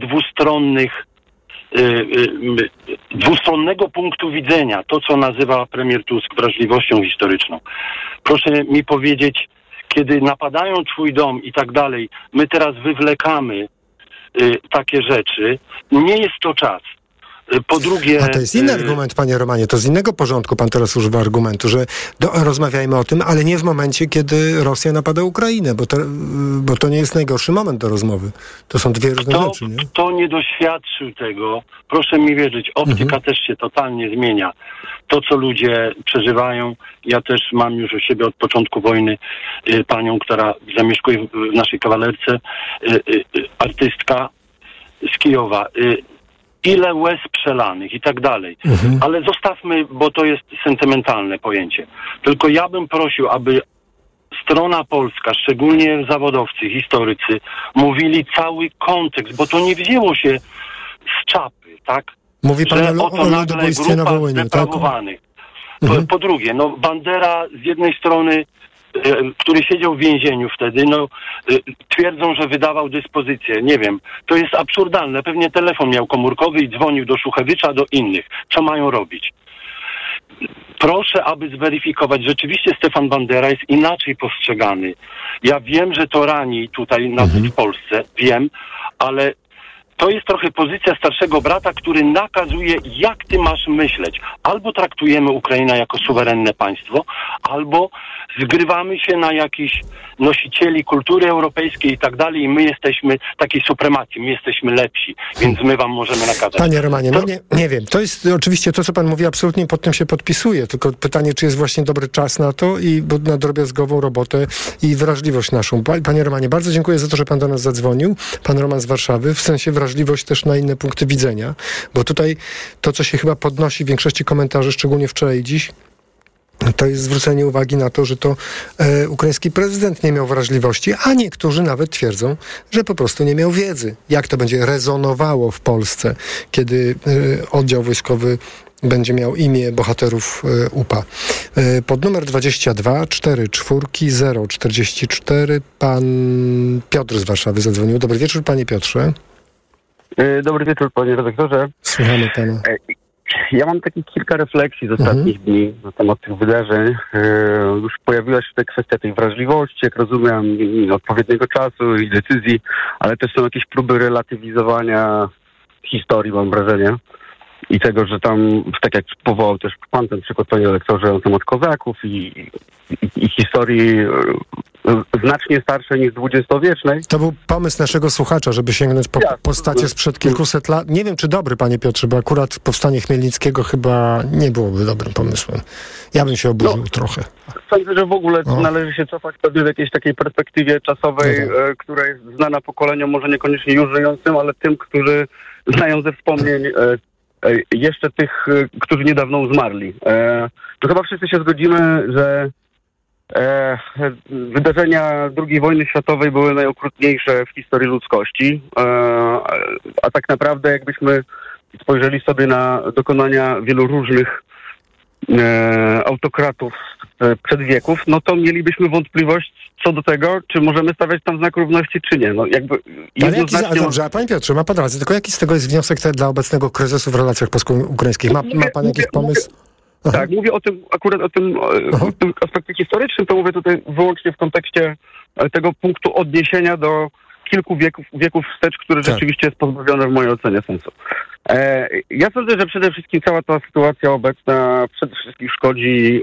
dwustronnego punktu widzenia. To, co nazywa premier Tusk wrażliwością historyczną. Proszę mi powiedzieć, kiedy napadają twój dom i tak dalej, my teraz wywlekamy takie rzeczy, nie jest to czas. Po drugie... A to jest inny argument, panie Romanie, to z innego porządku pan teraz używa argumentu, że rozmawiajmy o tym, ale nie w momencie, kiedy Rosja napada Ukrainę, bo to nie jest najgorszy moment do rozmowy. To są dwie różne rzeczy, nie? Kto nie doświadczył tego, proszę mi wierzyć, optyka też się totalnie zmienia. To, co ludzie przeżywają, ja też mam już u siebie od początku wojny panią, która zamieszkuje w naszej kawalerce, artystka z Kijowa. Ile łez przelanych i tak dalej. Ale zostawmy, bo to jest sentymentalne pojęcie. Tylko ja bym prosił, aby strona polska, szczególnie zawodowcy, historycy, mówili cały kontekst, bo to nie wzięło się z czapy, tak? Mówi pan o ludobójstwie na Wołyniu, tak? Po drugie, Bandera z jednej strony, który siedział w więzieniu wtedy, twierdzą, że wydawał dyspozycję. Nie wiem, to jest absurdalne. Pewnie telefon miał komórkowy i dzwonił do Szuchewicza, do innych. Co mają robić? Proszę, aby zweryfikować. Rzeczywiście Stefan Bandera jest inaczej postrzegany. Ja wiem, że to rani tutaj nas w Polsce, wiem, ale to jest trochę pozycja starszego brata, który nakazuje, jak ty masz myśleć. Albo traktujemy Ukrainę jako suwerenne państwo, albo zgrywamy się na jakichś nosicieli kultury europejskiej i tak dalej i my jesteśmy takiej supremacji, my jesteśmy lepsi, więc my wam możemy nakazać. Panie Romanie, nie wiem, to jest oczywiście to, co pan mówi, absolutnie pod tym się podpisuję, tylko pytanie, czy jest właśnie dobry czas na to i na drobiazgową robotę i wrażliwość naszą. Panie Romanie, bardzo dziękuję za to, że pan do nas zadzwonił. Pan Roman z Warszawy, w sensie wrażliwość też na inne punkty widzenia, bo tutaj to, co się chyba podnosi w większości komentarzy, szczególnie wczoraj i dziś, To jest zwrócenie uwagi na to, że to ukraiński prezydent nie miał wrażliwości, a niektórzy nawet twierdzą, że po prostu nie miał wiedzy. Jak to będzie rezonowało w Polsce, kiedy oddział wojskowy będzie miał imię bohaterów UPA. Pod numer 22 44 044 pan Piotr z Warszawy zadzwonił. Dobry wieczór, panie Piotrze. Dobry wieczór, panie redaktorze. Słuchamy pana. Ja mam takich kilka refleksji z ostatnich dni na temat tych wydarzeń. Już pojawiła się tutaj kwestia tej wrażliwości, jak rozumiem, odpowiedniego czasu i decyzji, ale też są jakieś próby relatywizowania historii, mam wrażenie. I tego, że tam, tak jak powołał też pan ten przykład, panie lektorze, na temat kozaków i historii znacznie starszej niż dwudziestowiecznej. To był pomysł naszego słuchacza, żeby sięgnąć po postacie sprzed kilkuset lat. Nie wiem, czy dobry, panie Piotrze, bo akurat powstanie Chmielnickiego chyba nie byłoby dobrym pomysłem. Ja bym się oburzył trochę. Sądzę, że w ogóle należy się cofać pewnie w jakiejś takiej perspektywie czasowej, która jest znana pokoleniom, może niekoniecznie już żyjącym, ale tym, którzy znają ze wspomnień jeszcze tych, którzy niedawno zmarli. To chyba wszyscy się zgodzimy, że wydarzenia II wojny światowej były najokrutniejsze w historii ludzkości, a tak naprawdę jakbyśmy spojrzeli sobie na dokonania wielu różnych autokratów przed wieków, no to mielibyśmy wątpliwość co do tego, czy możemy stawiać tam znak równości, czy nie. No jakby dobrze, a panie Piotrze, ma pan rację, tylko jaki z tego jest wniosek dla obecnego kryzysu w relacjach polsko-ukraińskich? Ma pan jakiś pomysł? Tak, mówię o tym, akurat o tym aspekcie historycznym, to mówię tutaj wyłącznie w kontekście tego punktu odniesienia do kilku wieków wstecz, który rzeczywiście jest pozbawiony w mojej ocenie sensu. Ja sądzę, że przede wszystkim cała ta sytuacja obecna przede wszystkim szkodzi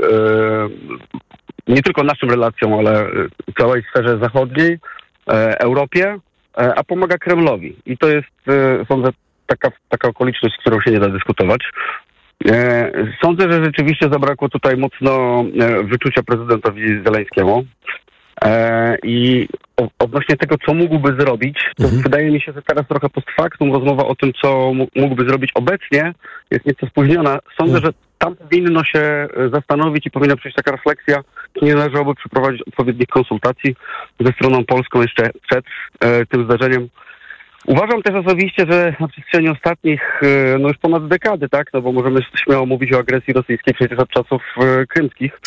nie tylko naszym relacjom, ale całej sferze zachodniej, Europie, a pomaga Kremlowi. I to jest, sądzę, taka okoliczność, z którą się nie da dyskutować. Sądzę, że rzeczywiście zabrakło tutaj mocno wyczucia prezydentowi Zeleńskiemu. I odnośnie tego, co mógłby zrobić, to wydaje mi się, że teraz trochę post factum rozmowa o tym, co mógłby zrobić obecnie, jest nieco spóźniona. Sądzę, że tam powinno się zastanowić i powinna przejść taka refleksja, czy nie należałoby przeprowadzić odpowiednich konsultacji ze stroną polską jeszcze przed tym zdarzeniem. Uważam też osobiście, że na przestrzeni ostatnich, no już ponad dekady, tak, no bo możemy śmiało mówić o agresji rosyjskiej przecież od czasów krymskich,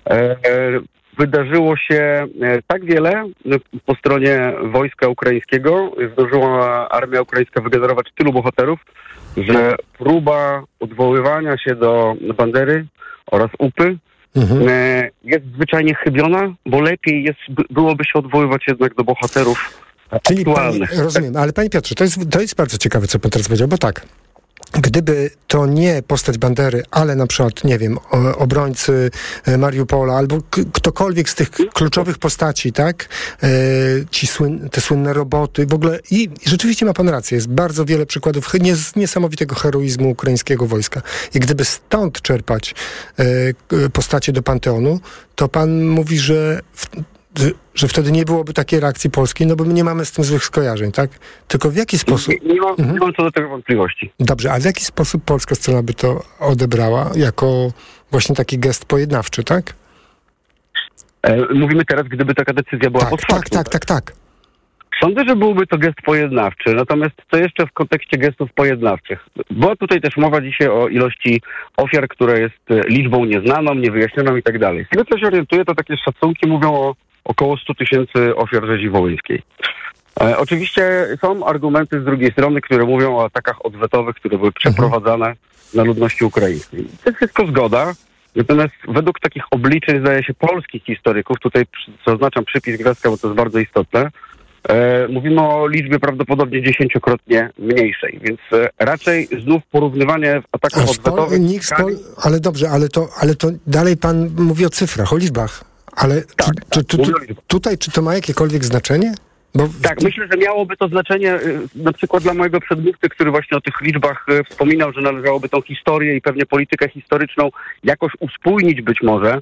wydarzyło się tak wiele po stronie wojska ukraińskiego, zdążyła armia ukraińska wygenerować tylu bohaterów, że próba odwoływania się do Bandery oraz UPy jest zwyczajnie chybiona, bo lepiej byłoby się odwoływać jednak do bohaterów aktualnych. Rozumiem, ale panie Piotrze, to jest bardzo ciekawe, co pan teraz powiedział, bo tak, gdyby to nie postać Bandery, ale na przykład, nie wiem, obrońcy Mariupola albo ktokolwiek z tych kluczowych postaci, tak? Te słynne roboty, w ogóle i rzeczywiście ma pan rację, jest bardzo wiele przykładów niesamowitego heroizmu ukraińskiego wojska. I gdyby stąd czerpać postacie do Panteonu, to pan mówi, że wtedy nie byłoby takiej reakcji polskiej, no bo my nie mamy z tym złych skojarzeń, tak? Tylko w jaki sposób... Nie mam co do tego wątpliwości. Dobrze, a w jaki sposób polska strona by to odebrała jako właśnie taki gest pojednawczy, tak? Mówimy teraz, gdyby taka decyzja była post factum. Tak. Sądzę, że byłby to gest pojednawczy, natomiast to jeszcze w kontekście gestów pojednawczych. Była tutaj też mowa dzisiaj o ilości ofiar, która jest liczbą nieznaną, niewyjaśnioną i tak dalej. Z tego, co się orientuję, to takie szacunki mówią o około 100 000 ofiar rzezi wołyńskiej. Oczywiście są argumenty z drugiej strony, które mówią o atakach odwetowych, które były przeprowadzane na ludności ukraińskiej. To jest wszystko zgoda, natomiast według takich obliczeń, zdaje się, polskich historyków, tutaj zaznaczam przypis gwiazdka, bo to jest bardzo istotne, mówimy o liczbie prawdopodobnie 10-krotnie mniejszej, więc raczej znów porównywanie ataków odwetowych... Ale dobrze, ale to dalej pan mówi o cyfrach, o liczbach. Ale czy to ma jakiekolwiek znaczenie? Tak, myślę, że miałoby to znaczenie na przykład dla mojego przedmówcy, który właśnie o tych liczbach wspominał, że należałoby tą historię i pewnie politykę historyczną jakoś uspójnić być może.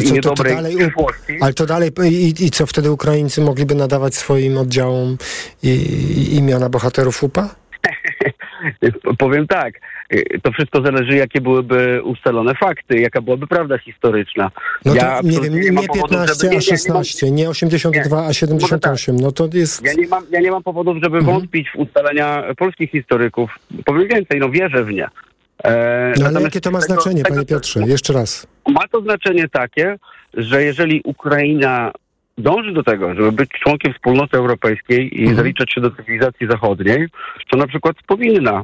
Ale to dalej i co wtedy Ukraińcy mogliby nadawać swoim oddziałom imiona bohaterów UPA? Powiem tak. To wszystko zależy, jakie byłyby ustalone fakty, jaka byłaby prawda historyczna. No to nie wiem, nie 15, a 16, nie 82, a 78. No to jest... Ja nie mam powodów, żeby wątpić w ustalenia polskich historyków. Powiem więcej, wierzę w nie. No ale jakie to ma znaczenie, panie Piotrze? Jeszcze raz. Ma to znaczenie takie, że jeżeli Ukraina dąży do tego, żeby być członkiem wspólnoty europejskiej i zaliczać się do cywilizacji zachodniej, to na przykład powinna